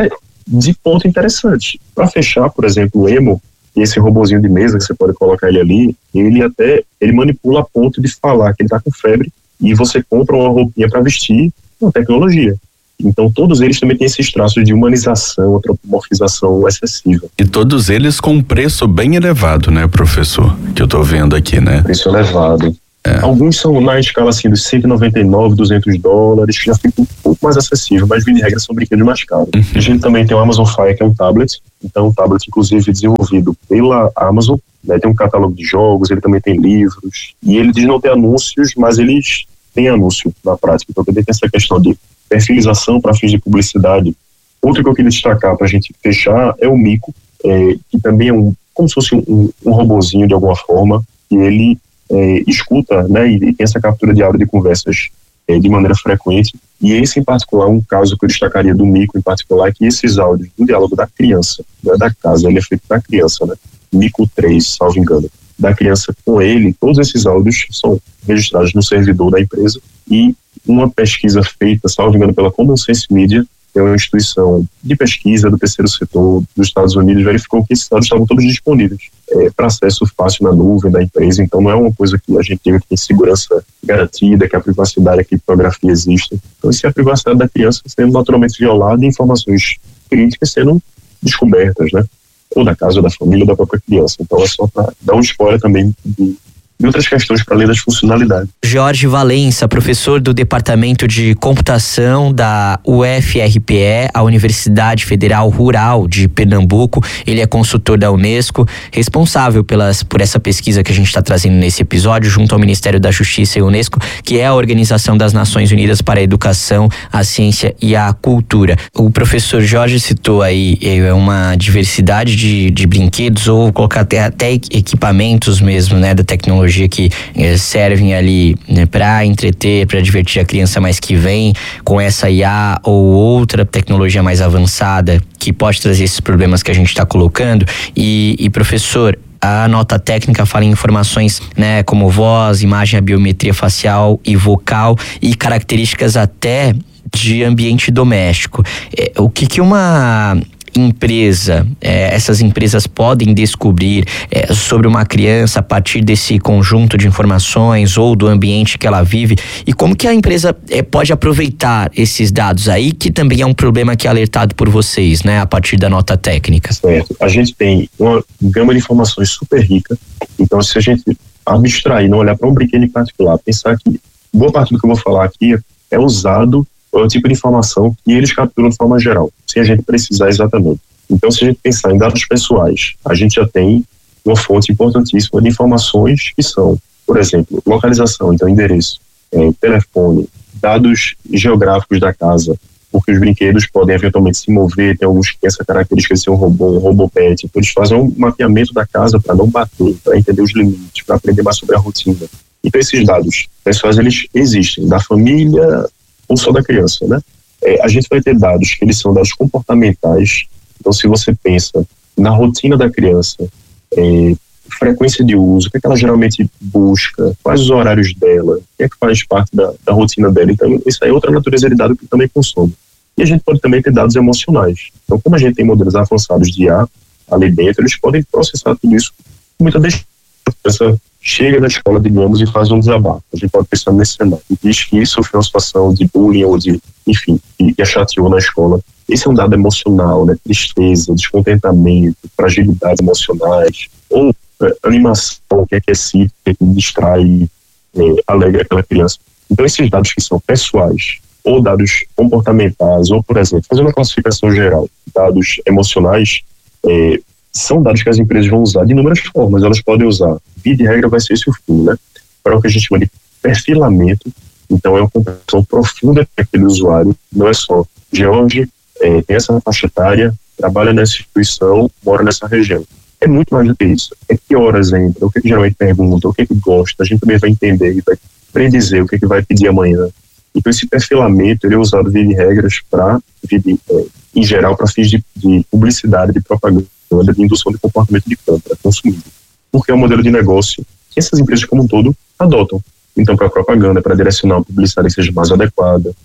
de ponto interessante. Para fechar, por exemplo, o Emo, esse robozinho de mesa que você pode colocar ele ali, ele até ele manipula a ponto de falar que ele está com febre e você compra uma roupinha para vestir com tecnologia. Então todos eles também têm esses traços de humanização, antropomorfização excessiva. E todos eles com um preço bem elevado, né, professor? Que eu tô vendo aqui, né? Preço elevado. É. Alguns são na escala assim dos cento e noventa e nove, duzentos dólares, que já fica um pouco mais acessível, mas via de regra são brinquedos mais caros. Uhum. A gente também tem o Amazon Fire, que é um tablet, então um tablet inclusive desenvolvido pela Amazon, né, tem um catálogo de jogos, ele também tem livros, e eles não têm anúncios, mas eles têm anúncio na prática, então também tem essa questão de perfilização para fins de publicidade. Outro que eu queria destacar para a gente fechar é o Mico, é, que também é um, como se fosse um, um robozinho de alguma forma, que ele é, escuta, né, e, e tem essa captura de áudio de conversas é, de maneira frequente. E esse em particular, um caso que eu destacaria do Mico em particular, é que esses áudios do diálogo da criança, não é da casa, ele é feito da criança, né? Mico três, salvo engano, da criança com ele, todos esses áudios são registrados no servidor da empresa. E uma pesquisa feita, salvo engano, pela Common Sense Media, que é uma instituição de pesquisa do terceiro setor dos Estados Unidos, verificou que esses dados estavam todos disponíveis é, para acesso fácil na nuvem da empresa. Então não é uma coisa que a gente tem que tem segurança garantida, que a privacidade, a criptografia existe. Então se a privacidade da criança sendo naturalmente violada e informações críticas sendo descobertas, né? Ou da casa, ou da família, ou da própria criança. Então é só para dar um spoiler também de e outras questões para além das funcionalidades. Jorge Valença, professor do Departamento de Computação da U F R P E, a Universidade Federal Rural de Pernambuco. Ele é consultor da Unesco, responsável pelas, por essa pesquisa que a gente está trazendo nesse episódio, junto ao Ministério da Justiça e Unesco, que é a Organização das Nações Unidas para a Educação, a Ciência e a Cultura. O professor Jorge citou aí é, uma diversidade de, de brinquedos, ou colocar até, até equipamentos mesmo, né, da tecnologia que eh, servem ali, né, para entreter, para divertir a criança, mas que vem com essa I A ou outra tecnologia mais avançada que pode trazer esses problemas que a gente está colocando. E, e professor, a nota técnica fala em informações, né, como voz, imagem, a biometria facial e vocal e características até de ambiente doméstico. É, o que que uma empresa, eh, essas empresas podem descobrir eh, sobre uma criança a partir desse conjunto de informações ou do ambiente que ela vive, e como que a empresa eh, pode aproveitar esses dados aí, que também é um problema que é alertado por vocês, né, a partir da nota técnica? Certo. A gente tem uma gama de informações super rica, então se a gente abstrair, não olhar para um brinquedo em particular, pensar que boa parte do que eu vou falar aqui é usado, é o tipo de informação que eles capturam de forma geral, sem a gente precisar exatamente. Então, se a gente pensar em dados pessoais, a gente já tem uma fonte importantíssima de informações que são, por exemplo, localização, então endereço, é, telefone, dados geográficos da casa, porque os brinquedos podem eventualmente se mover, tem alguns que têm essa característica de ser um robô, um robô pet, então eles fazem um mapeamento da casa para não bater, para entender os limites, para aprender mais sobre a rotina. Então, esses dados pessoais, eles existem, da família ou só da criança, né? É, a gente vai ter dados que eles são dados comportamentais. Então, se você pensa na rotina da criança, é, frequência de uso, o que, é que ela geralmente busca, quais os horários dela, o que é que faz parte da, da rotina dela. Então, isso aí é outra natureza de dado que também consome. E a gente pode também ter dados emocionais. Então, como a gente tem modelos avançados de I A ali dentro, eles podem processar tudo isso com muita destreza. Chega da escola, digamos, e faz um desabafo. A gente pode pensar nesse cenário. E diz que isso foi uma situação de bullying ou de, enfim, que a chateou na escola. Esse é um dado emocional, né? Tristeza, descontentamento, fragilidades emocionais, ou é, animação, que é que excita, que distrai, é, alegra aquela criança. Então, esses dados que são pessoais, ou dados comportamentais, ou, por exemplo, fazendo uma classificação geral, dados emocionais, é, são dados que as empresas vão usar de inúmeras formas. Elas podem usar, via de regra vai ser esse o fim, né? Para o que a gente chama de perfilamento. Então é uma compreensão profunda daquele usuário, não é só de onde é, tem essa faixa etária, trabalha nessa instituição, mora nessa região. É muito mais do que isso. É que horas entra, o que, que geralmente pergunta, o que, que gosta, a gente também vai entender e vai predizer o que, que vai pedir amanhã. Então esse perfilamento ele é usado via de regras para, é, em geral, para fins de, de publicidade, de propaganda, de indução de comportamento de compra, consumido. Porque é um modelo de negócio que essas empresas como um todo adotam. Então, para propaganda, para direcionar uma publicidade que seja mais adequada,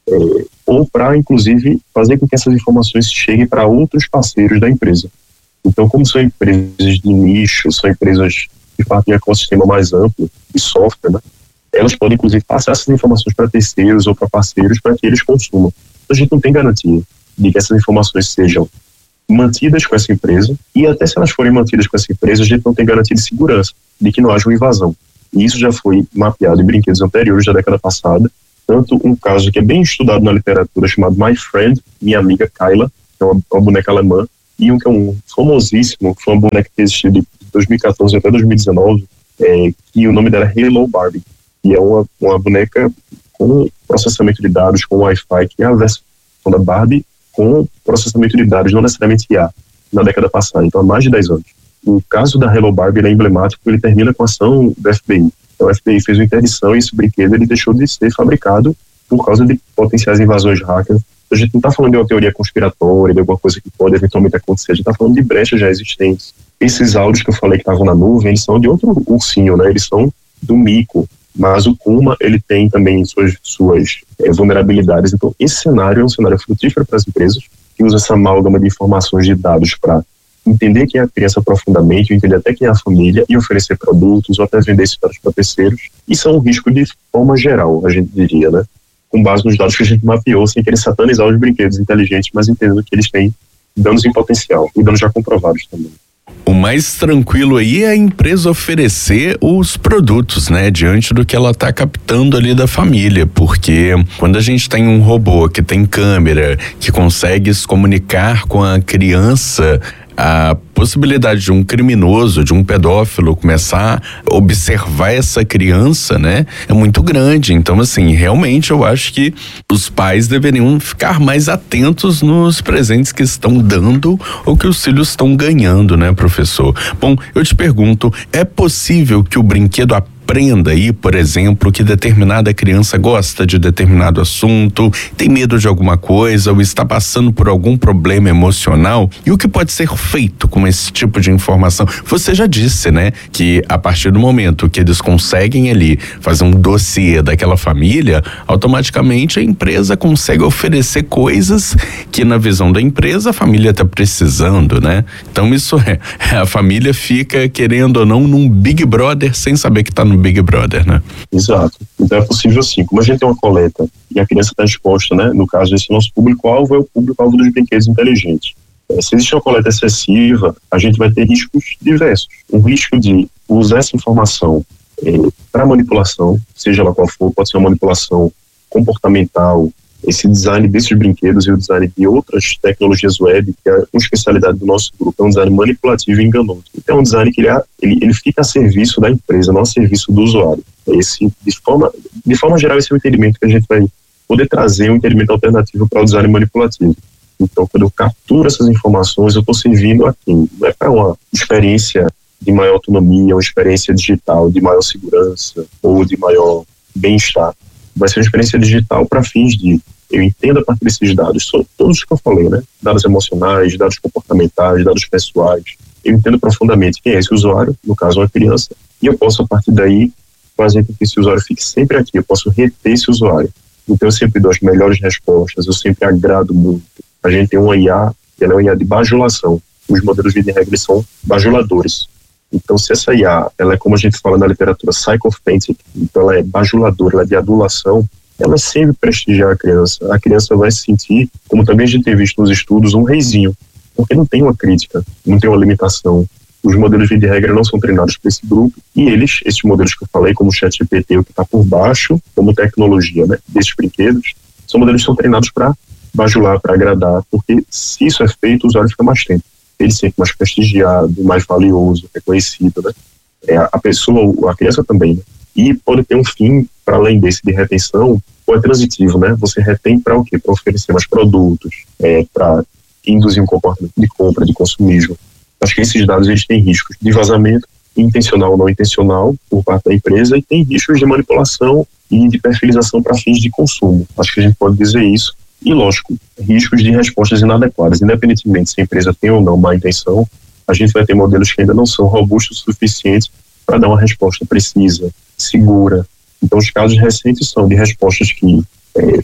é, ou para, inclusive, fazer com que essas informações cheguem para outros parceiros da empresa. Então, como são empresas de nicho, são empresas que partem de um ecossistema mais amplo de software, né, elas podem, inclusive, passar essas informações para terceiros ou para parceiros para que eles consumam. Então, a gente não tem garantia de que essas informações sejam mantidas com essa empresa, e até se elas forem mantidas com essa empresa, a gente não tem garantia de segurança, de que não haja uma invasão. E isso já foi mapeado em brinquedos anteriores da década passada, tanto um caso que é bem estudado na literatura chamado My Friend, Minha Amiga Kyla, que é uma, uma boneca alemã, e um que é um famosíssimo, que foi uma boneca que existiu de dois mil e catorze até dois mil e dezenove, é, que o nome dela é Hello Barbie, e é uma, uma boneca com processamento de dados, com Wi-Fi, que é a versão da Barbie com processamento de dados, não necessariamente I A, na década passada, então há mais de dez anos. O caso da Hello Barbie é emblemático, ele termina com a ação do F B I. Então o F B I fez uma interdição e esse brinquedo ele deixou de ser fabricado por causa de potenciais invasões hackers. A gente não está falando de uma teoria conspiratória, de alguma coisa que pode eventualmente acontecer, a gente está falando de brechas já existentes. Esses áudios que eu falei que estavam na nuvem, eles são de outro ursinho, né? Eles são do mico, mas o Kuma, ele tem também suas, suas é, vulnerabilidades. Então esse cenário é um cenário frutífero para as empresas que usam essa amálgama de informações, de dados para entender quem é a criança profundamente, entender até quem é a família e oferecer produtos ou até vender esses dados para terceiros. Isso é um risco de forma geral, a gente diria, né? Com base nos dados que a gente mapeou, sem querer satanizar os brinquedos inteligentes, mas entendendo que eles têm danos em potencial e danos já comprovados também. O mais tranquilo aí é a empresa oferecer os produtos, né? Diante do que ela tá captando ali da família, porque quando a gente tem um robô que tem câmera, que consegue se comunicar com a criança, a possibilidade de um criminoso, de um pedófilo começar a observar essa criança, né, é muito grande. Então, assim, realmente eu acho que os pais deveriam ficar mais atentos nos presentes que estão dando ou que os filhos estão ganhando, né, professor? Bom, eu te pergunto, é possível que o brinquedo aprenda aí, por exemplo, que determinada criança gosta de determinado assunto, tem medo de alguma coisa ou está passando por algum problema emocional? E o que pode ser feito com esse tipo de informação? Você já disse, né, que a partir do momento que eles conseguem ali fazer um dossiê daquela família, automaticamente a empresa consegue oferecer coisas que na visão da empresa a família está precisando, né? Então isso é, a família fica querendo ou não num Big Brother sem saber que está no Big Brother, né? Exato. Então é possível sim. Como a gente tem uma coleta e a criança está exposta, né? No caso, esse nosso público-alvo é o público-alvo dos brinquedos inteligentes. É, se existe uma coleta excessiva, a gente vai ter riscos diversos. Um risco de usar essa informação é, para manipulação, seja lá qual for, pode ser uma manipulação comportamental, esse design desses brinquedos e o design de outras tecnologias web, que é uma especialidade do nosso grupo, é um design manipulativo e enganoso. Então é um design que ele, ele, ele fica a serviço da empresa, não a serviço do usuário. Esse, de, forma, de forma geral, esse é o entendimento que a gente vai poder trazer, um entendimento alternativo para o design manipulativo. Então, quando eu capturo essas informações, eu estou servindo a quem? Não é para uma experiência de maior autonomia, uma experiência digital de maior segurança ou de maior bem-estar. Vai ser uma experiência digital para fins de, eu entendo a partir desses dados, todos os que eu falei, né? Dados emocionais, dados comportamentais, dados pessoais. Eu entendo profundamente quem é esse usuário, no caso uma criança, e eu posso a partir daí fazer com que esse usuário fique sempre aqui, eu posso reter esse usuário. Então eu sempre dou as melhores respostas, eu sempre agrado muito. A gente tem uma I A, ela é uma I A de bajulação. Os modelos de regra são bajuladores. Então, se essa I A, ela é como a gente fala na literatura, psychophantic, então ela é bajuladora, ela é de adulação, ela sempre prestigiar a criança. A criança vai se sentir, como também a gente tem visto nos estudos, um reizinho, porque não tem uma crítica, não tem uma limitação. Os modelos de regra não são treinados para esse grupo, e eles, esses modelos que eu falei, como o ChatGPT, o que está por baixo, como tecnologia, né, desses brinquedos, são modelos que são treinados para bajular, para agradar, porque se isso é feito, o usuário fica mais tempo. Ele sempre mais prestigiado, mais valioso, reconhecido, né? É, a pessoa, a criança também, né? E pode ter um fim, para além desse de retenção, ou é transitivo, né? Você retém para o quê? Para oferecer mais produtos, é, para induzir um comportamento de compra, de consumismo. Acho que esses dados, eles têm riscos de vazamento, intencional ou não intencional, por parte da empresa, e tem riscos de manipulação e de perfilização para fins de consumo. Acho que a gente pode dizer isso. E, lógico, riscos de respostas inadequadas. Independentemente se a empresa tem ou não má intenção, a gente vai ter modelos que ainda não são robustos o suficiente para dar uma resposta precisa, segura. Então, os casos recentes são de respostas que é,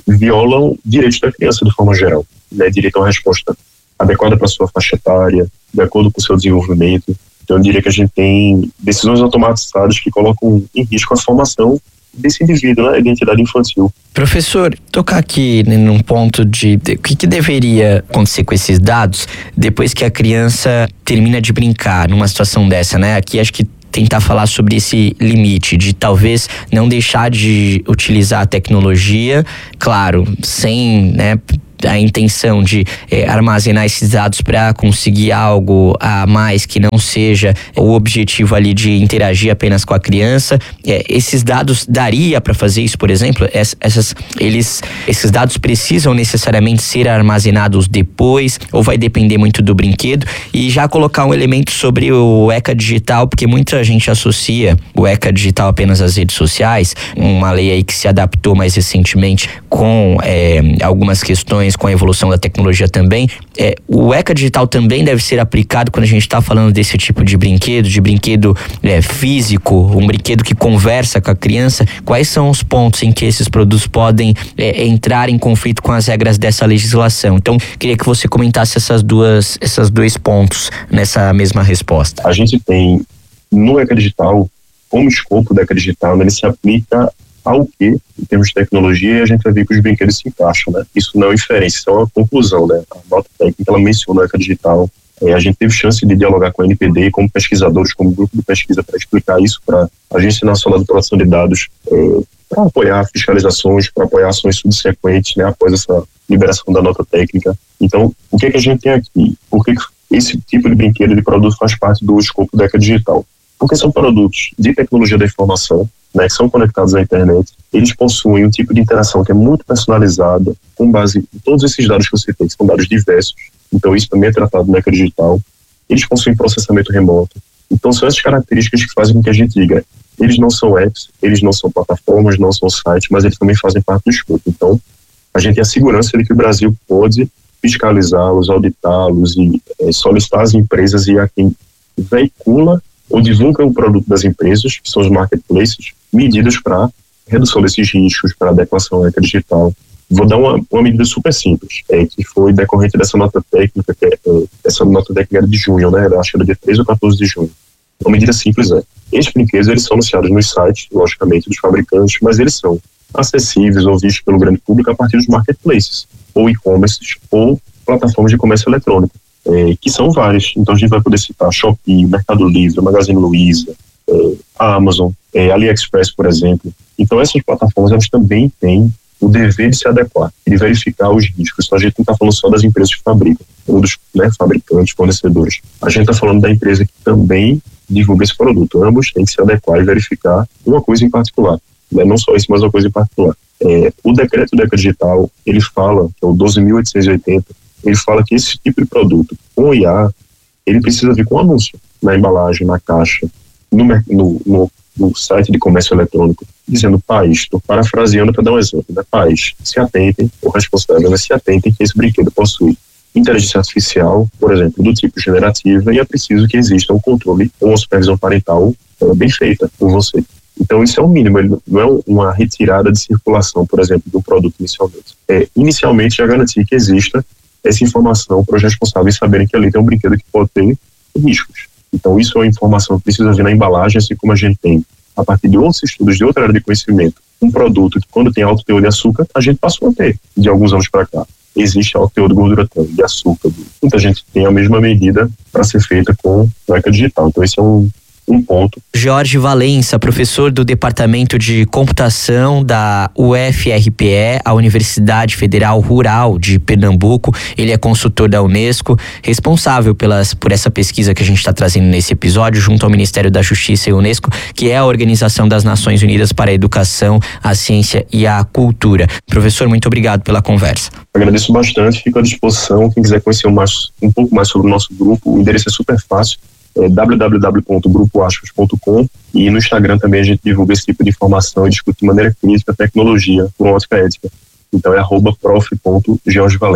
violam direitos da criança de forma geral, né? Direito a uma resposta adequada para a sua faixa etária, de acordo com o seu desenvolvimento. Então eu diria que a gente tem decisões automatizadas que colocam em risco a formação desse indivíduo, né, a identidade infantil. Professor, tocar aqui num ponto de, de o que, que deveria acontecer com esses dados depois que a criança termina de brincar numa situação dessa, né? Aqui acho que tentar falar sobre esse limite de talvez não deixar de utilizar a tecnologia, claro, sem, né, a intenção de é, armazenar esses dados para conseguir algo a mais que não seja o objetivo ali de interagir apenas com a criança. É, esses dados daria para fazer isso, por exemplo? Ess, essas, eles, esses dados precisam necessariamente ser armazenados depois ou vai depender muito do brinquedo? E já colocar um elemento sobre o ECA digital, porque muita gente associa o ECA digital apenas às redes sociais, uma lei aí que se adaptou mais recentemente com é, algumas questões com a evolução da tecnologia também. É, o ECA digital também deve ser aplicado quando a gente está falando desse tipo de brinquedo, de brinquedo é, físico, um brinquedo que conversa com a criança. Quais são os pontos em que esses produtos podem é, entrar em conflito com as regras dessa legislação? Então, queria que você comentasse essas duas, esses dois pontos nessa mesma resposta. A gente tem no ECA digital, como escopo do ECA digital, né, ele se aplica ao que, em termos de tecnologia, a gente vai ver que os brinquedos se encaixam, né? Isso não é inferência, isso é uma conclusão, né? A nota técnica, ela menciona o ECA digital. É, a gente teve chance de dialogar com a N P D, como pesquisadores, como grupo de pesquisa, para explicar isso para a Agência Nacional de Proteção de Dados, é, para apoiar fiscalizações, para apoiar ações subsequentes, né? Após essa liberação da nota técnica. Então, o que é que a gente tem aqui? Por que esse tipo de brinquedo, de produto, faz parte do escopo do ECA digital? Porque são produtos de tecnologia da informação, né, que são conectados à internet. Eles possuem um tipo de interação que é muito personalizada, com base em todos esses dados que você tem, que são dados diversos. Então isso também é tratado no ECA digital. Eles possuem processamento remoto. Então são essas características que fazem com que a gente diga, eles não são apps, eles não são plataformas, não são sites, mas eles também fazem parte do escopo. Então a gente tem a segurança de que o Brasil pode fiscalizá-los, auditá-los e é, solicitar às empresas e a quem veicula ou divulga o produto das empresas, que são os marketplaces, medidas para redução desses riscos, para adequação à ECA digital. Vou dar uma, uma medida super simples, é, que foi decorrente dessa nota técnica, que é, é, essa nota técnica era de junho, né? Acho que era dia treze ou quatorze de junho. Uma medida simples é, esses brinquedos, eles são anunciados nos sites, logicamente, dos fabricantes, mas eles são acessíveis ou vistos pelo grande público a partir dos marketplaces, ou e-commerces, ou plataformas de comércio eletrônico. É, que são várias, então a gente vai poder citar Shopee, Mercado Livre, Magazine Luiza, é, a Amazon, é, AliExpress, por exemplo. Então essas plataformas, elas também têm o dever de se adequar e de verificar os riscos. Então a gente não está falando só das empresas que fabricam, ou dos, né, fabricantes, fornecedores. A gente está falando da empresa que também divulga esse produto. Ambos têm que se adequar e verificar uma coisa em particular, né? Não só isso, mas uma coisa em particular. É, o decreto do ECA digital, ele fala, que é o doze mil oitocentos e oitenta, ele fala que esse tipo de produto, com I A, ele precisa vir com anúncio na embalagem, na caixa, no, no, no, no site de comércio eletrônico, dizendo, pais, estou parafraseando para dar um exemplo, né? Pais, se atentem, o responsável, né, se atentem que esse brinquedo possui inteligência artificial, por exemplo, do tipo generativa, e é preciso que exista um controle ou uma supervisão parental é, bem feita por você. Então isso é o mínimo, ele não é uma retirada de circulação, por exemplo, do produto inicialmente. É, inicialmente já garantir que exista essa informação para os responsáveis saberem que ali tem um brinquedo que pode ter riscos. Então isso é uma informação que precisa vir na embalagem, assim como a gente tem, a partir de outros estudos de outra área de conhecimento, um produto que quando tem alto teor de açúcar, a gente passou a ter, de alguns anos para cá. Existe alto teor de gordura trans, de açúcar. Muita gente tem a mesma medida para ser feita com o ECA digital. Então esse é um um ponto. Jorge Valença, professor do Departamento de Computação da U F R P E, a Universidade Federal Rural de Pernambuco. Ele é consultor da Unesco, responsável pelas, por essa pesquisa que a gente está trazendo nesse episódio, junto ao Ministério da Justiça e Unesco, que é a Organização das Nações Unidas para a Educação, a Ciência e a Cultura. Professor, muito obrigado pela conversa. Agradeço bastante, fico à disposição. Quem quiser conhecer mais, um pouco mais sobre o nosso grupo, o endereço é super fácil. É w w w ponto grupo aspas ponto com, e no Instagram também a gente divulga esse tipo de informação e discute de maneira crítica a tecnologia por uma ótica ética. Então é arroba prof ponto george valenca.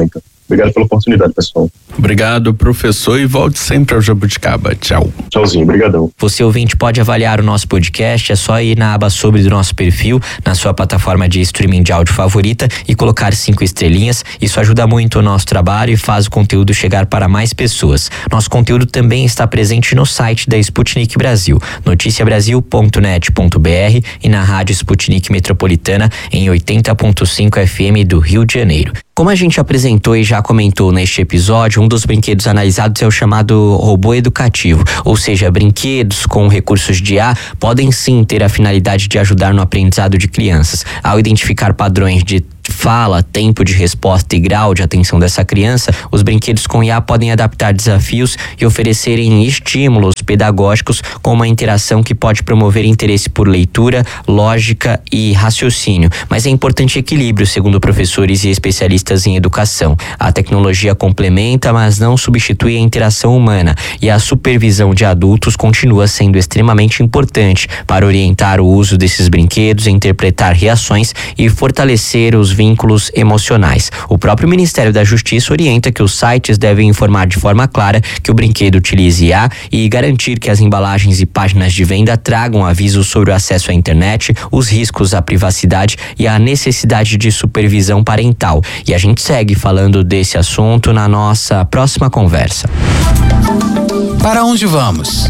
Obrigado pela oportunidade, pessoal. Obrigado, professor, e volte sempre ao Jabuticaba. Tchau. Tchauzinho, obrigadão. Você, ouvinte, pode avaliar o nosso podcast, é só ir na aba sobre do nosso perfil, na sua plataforma de streaming de áudio favorita e colocar cinco estrelinhas. Isso ajuda muito o nosso trabalho e faz o conteúdo chegar para mais pessoas. Nosso conteúdo também está presente no site da Sputnik Brasil, noticia brasil ponto net ponto b r, e na rádio Sputnik Metropolitana em oitenta ponto cinco F M do Rio de Janeiro. Como a gente apresentou e já comentou neste episódio, um dos brinquedos analisados é o chamado robô educativo, ou seja, brinquedos com recursos de I A podem sim ter a finalidade de ajudar no aprendizado de crianças. Ao identificar padrões de fala, tempo de resposta e grau de atenção dessa criança, os brinquedos com I A podem adaptar desafios e oferecerem estímulos pedagógicos com uma interação que pode promover interesse por leitura, lógica e raciocínio. Mas é importante equilíbrio, segundo professores e especialistas em educação. A tecnologia complementa, mas não substitui a interação humana, e a supervisão de adultos continua sendo extremamente importante para orientar o uso desses brinquedos, interpretar reações e fortalecer os vínculos emocionais. O próprio Ministério da Justiça orienta que os sites devem informar de forma clara que o brinquedo utilize I A e garantir que as embalagens e páginas de venda tragam avisos sobre o acesso à internet, os riscos à privacidade e a necessidade de supervisão parental. E a gente segue falando desse assunto na nossa próxima conversa. Para onde vamos?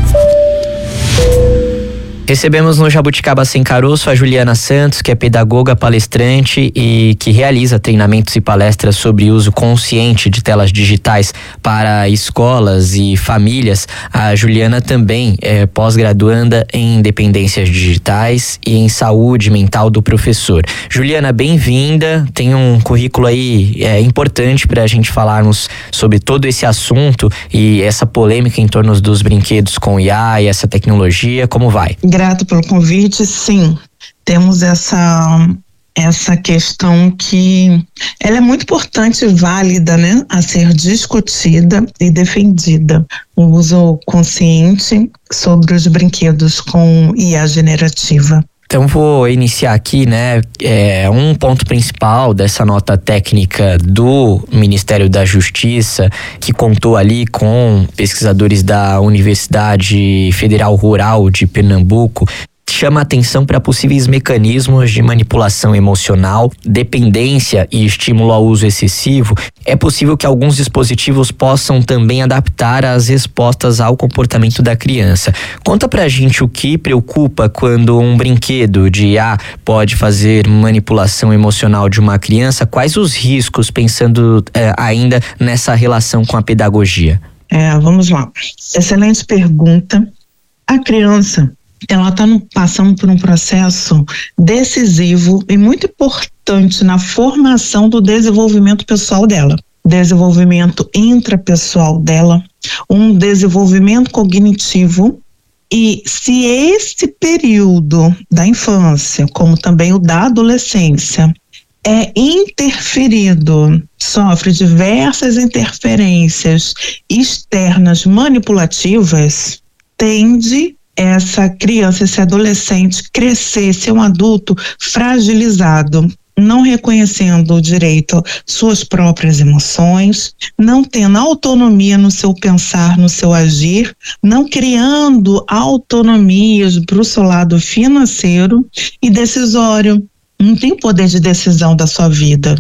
Recebemos no Jabuticaba Sem Caroço a Juliana Santos, que é pedagoga, palestrante e que realiza treinamentos e palestras sobre uso consciente de telas digitais para escolas e famílias. A Juliana também é pós-graduanda em dependências digitais e em saúde mental do professor. Juliana, bem-vinda. Tem um currículo aí é, importante para a gente falarmos sobre todo esse assunto e essa polêmica em torno dos brinquedos com I A e essa tecnologia. Como vai? Grato pelo convite. Sim, temos essa essa questão que ela é muito importante e válida, né, a ser discutida e defendida. O uso consciente sobre os brinquedos com I A generativa. Então vou iniciar aqui, né, é, um ponto principal dessa nota técnica do Ministério da Justiça, que contou ali com pesquisadores da Universidade Federal Rural de Pernambuco, chama atenção para possíveis mecanismos de manipulação emocional, dependência e estímulo ao uso excessivo. É possível que alguns dispositivos possam também adaptar as respostas ao comportamento da criança. Conta pra gente o que preocupa quando um brinquedo de I A pode fazer manipulação emocional de uma criança. Quais os riscos, pensando eh, ainda nessa relação com a pedagogia? É, vamos lá. Excelente pergunta. A criança, ela está passando por um processo decisivo e muito importante na formação do desenvolvimento pessoal dela, desenvolvimento intrapessoal dela, um desenvolvimento cognitivo. E se esse período da infância, como também o da adolescência, é interferido, sofre diversas interferências externas manipulativas, tende essa criança, esse adolescente crescer, ser um adulto fragilizado, não reconhecendo o direito suas próprias emoções, não tendo autonomia no seu pensar, no seu agir, não criando autonomias para o seu lado financeiro e decisório. Não tem poder de decisão da sua vida,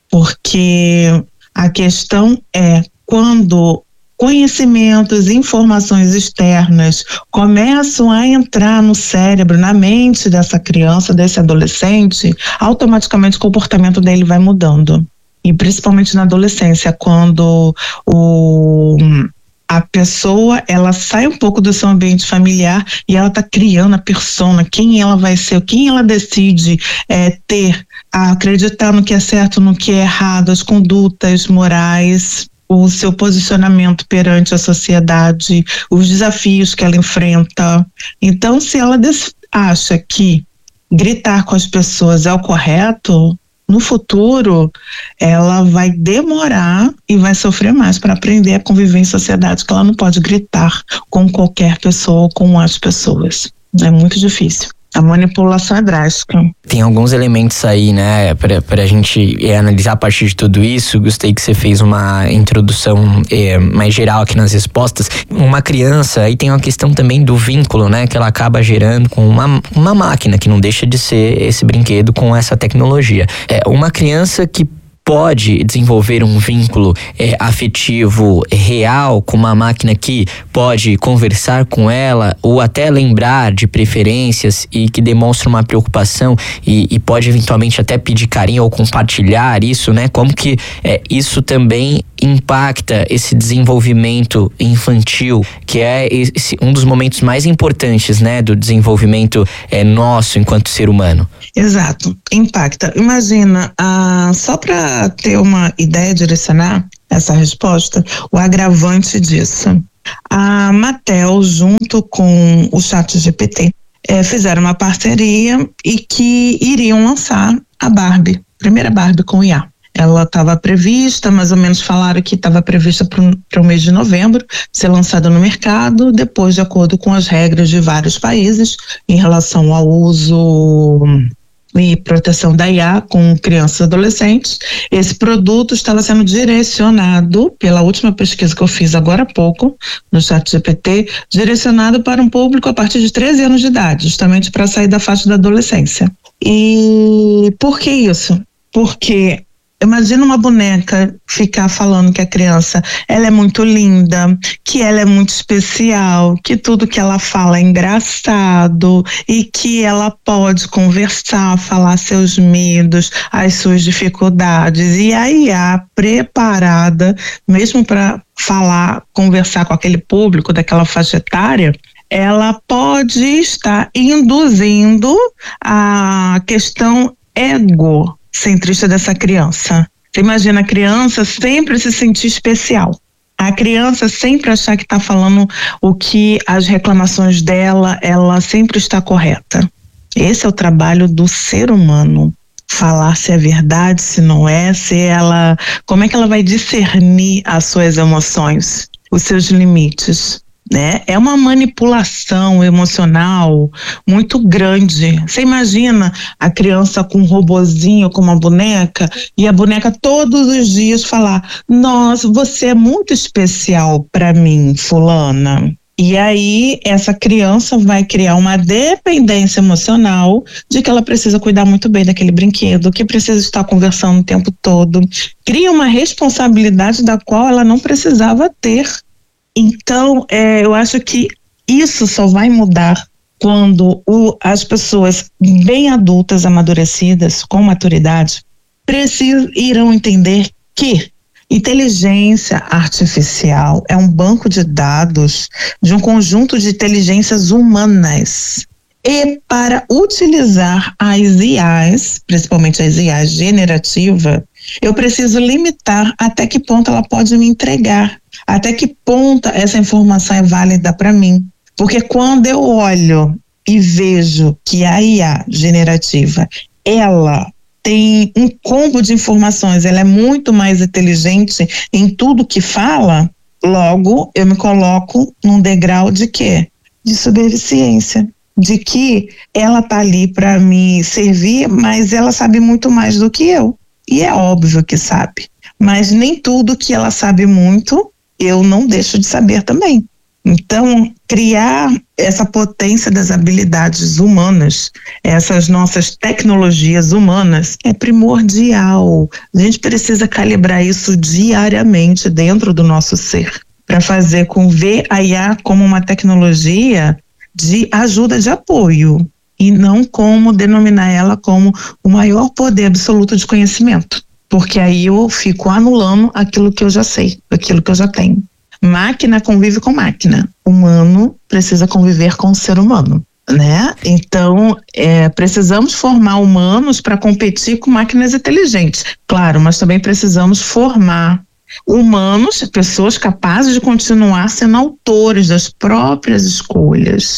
porque a questão é quando conhecimentos, informações externas começam a entrar no cérebro, na mente dessa criança, desse adolescente, automaticamente o comportamento dele vai mudando. E principalmente na adolescência, quando o, a pessoa, ela sai um pouco do seu ambiente familiar e ela está criando a persona, quem ela vai ser, quem ela decide é, ter, acreditar no que é certo, no que é errado, as condutas morais, o seu posicionamento perante a sociedade, os desafios que ela enfrenta. Então, se ela acha que gritar com as pessoas é o correto, no futuro ela vai demorar e vai sofrer mais para aprender a conviver em sociedade, que ela não pode gritar com qualquer pessoa ou com as pessoas. É muito difícil. A manipulação é drástica. Tem alguns elementos aí, né, pra, pra gente é, analisar a partir de tudo isso. Gostei que você fez uma introdução é, mais geral aqui nas respostas. Uma criança, aí tem uma questão também do vínculo, né, que ela acaba gerando com uma, uma máquina, que não deixa de ser esse brinquedo com essa tecnologia. É uma criança que pode desenvolver um vínculo é, afetivo real com uma máquina que pode conversar com ela ou até lembrar de preferências e que demonstra uma preocupação e, e pode eventualmente até pedir carinho ou compartilhar isso, né? Como que é, isso também impacta esse desenvolvimento infantil, que é esse, um dos momentos mais importantes, né, do desenvolvimento é, nosso enquanto ser humano. Exato, impacta. Imagina, ah, só para ter uma ideia, direcionar essa resposta, o agravante disso. A Mattel, junto com o ChatGPT, é, fizeram uma parceria e que iriam lançar a Barbie, primeira Barbie com I A. Ela estava prevista, mais ou menos falaram que estava prevista para o mês de novembro, ser lançada no mercado, depois de acordo com as regras de vários países em relação ao uso e proteção da I A com crianças e adolescentes. Esse produto estava sendo direcionado, pela última pesquisa que eu fiz agora há pouco, no ChatGPT, direcionado para um público a partir de treze anos de idade, justamente para sair da faixa da adolescência. E por que isso? Porque imagina uma boneca ficar falando que a criança, ela é muito linda, que ela é muito especial, que tudo que ela fala é engraçado e que ela pode conversar, falar seus medos, as suas dificuldades. E a I A preparada, mesmo para falar, conversar com aquele público daquela faixa etária, ela pode estar induzindo a questão ego centrista dessa criança. Você imagina a criança sempre se sentir especial. A criança sempre achar que está falando o que as reclamações dela, ela sempre está correta. Esse é o trabalho do ser humano. Falar se é verdade, se não é, se ela... Como é que ela vai discernir as suas emoções, os seus limites? Né? É uma manipulação emocional muito grande. Você imagina a criança com um robozinho, com uma boneca, e a boneca todos os dias falar: nossa, você é muito especial para mim, fulana. E aí essa criança vai criar uma dependência emocional de que ela precisa cuidar muito bem daquele brinquedo, que precisa estar conversando o tempo todo. Cria uma responsabilidade da qual ela não precisava ter. Então, é, eu acho que isso só vai mudar quando o, as pessoas bem adultas, amadurecidas, com maturidade, precisam, irão entender que inteligência artificial é um banco de dados de um conjunto de inteligências humanas. E para utilizar as I As, principalmente as I As generativa, eu preciso limitar até que ponto ela pode me entregar, até que ponto essa informação é válida para mim. Porque quando eu olho e vejo que a I A generativa, ela tem um combo de informações, ela é muito mais inteligente em tudo que fala, logo eu me coloco num degrau de quê? De subserviência. De que ela tá ali para me servir, mas ela sabe muito mais do que eu. E é óbvio que sabe. Mas nem tudo que ela sabe muito, eu não deixo de saber também. Então, criar essa potência das habilidades humanas, essas nossas tecnologias humanas, é primordial. A gente precisa calibrar isso diariamente dentro do nosso ser, para fazer com ver a I A como uma tecnologia de ajuda, de apoio, e não como denominar ela como o maior poder absoluto de conhecimento, porque aí eu fico anulando aquilo que eu já sei, aquilo que eu já tenho. Máquina convive com máquina, humano precisa conviver com o ser humano, né? Então, é, precisamos formar humanos para competir com máquinas inteligentes, claro, mas também precisamos formar humanos, pessoas capazes de continuar sendo autores das próprias escolhas,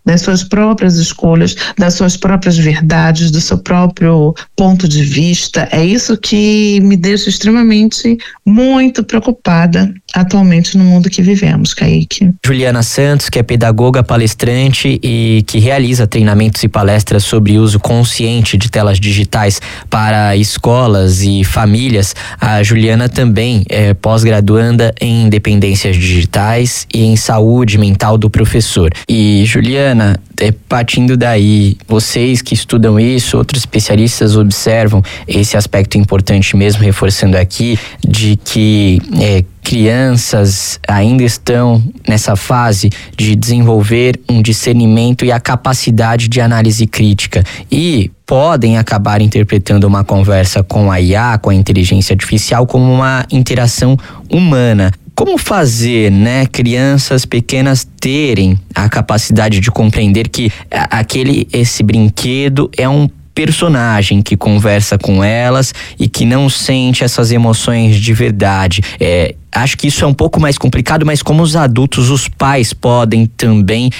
das suas próprias escolhas, das suas próprias verdades, do seu próprio ponto de vista. É isso que me deixa extremamente muito preocupada atualmente no mundo que vivemos, Kaique. Juliana Santos, que é pedagoga, palestrante e que realiza treinamentos e palestras sobre uso consciente de telas digitais para escolas e famílias. A Juliana também é pós-graduanda em dependências digitais e em saúde mental do professor. E Juliana, é, partindo daí, vocês que estudam isso, outros especialistas observam esse aspecto importante mesmo, reforçando aqui, de que é, crianças ainda estão nessa fase de desenvolver um discernimento e a capacidade de análise crítica e podem acabar interpretando uma conversa com a I A, com a inteligência artificial, como uma interação humana. Como fazer, né, crianças pequenas terem a capacidade de compreender que aquele, esse brinquedo é um personagem que conversa com elas e que não sente essas emoções de verdade? É, acho que isso é um pouco mais complicado, mas como os adultos, os pais podem também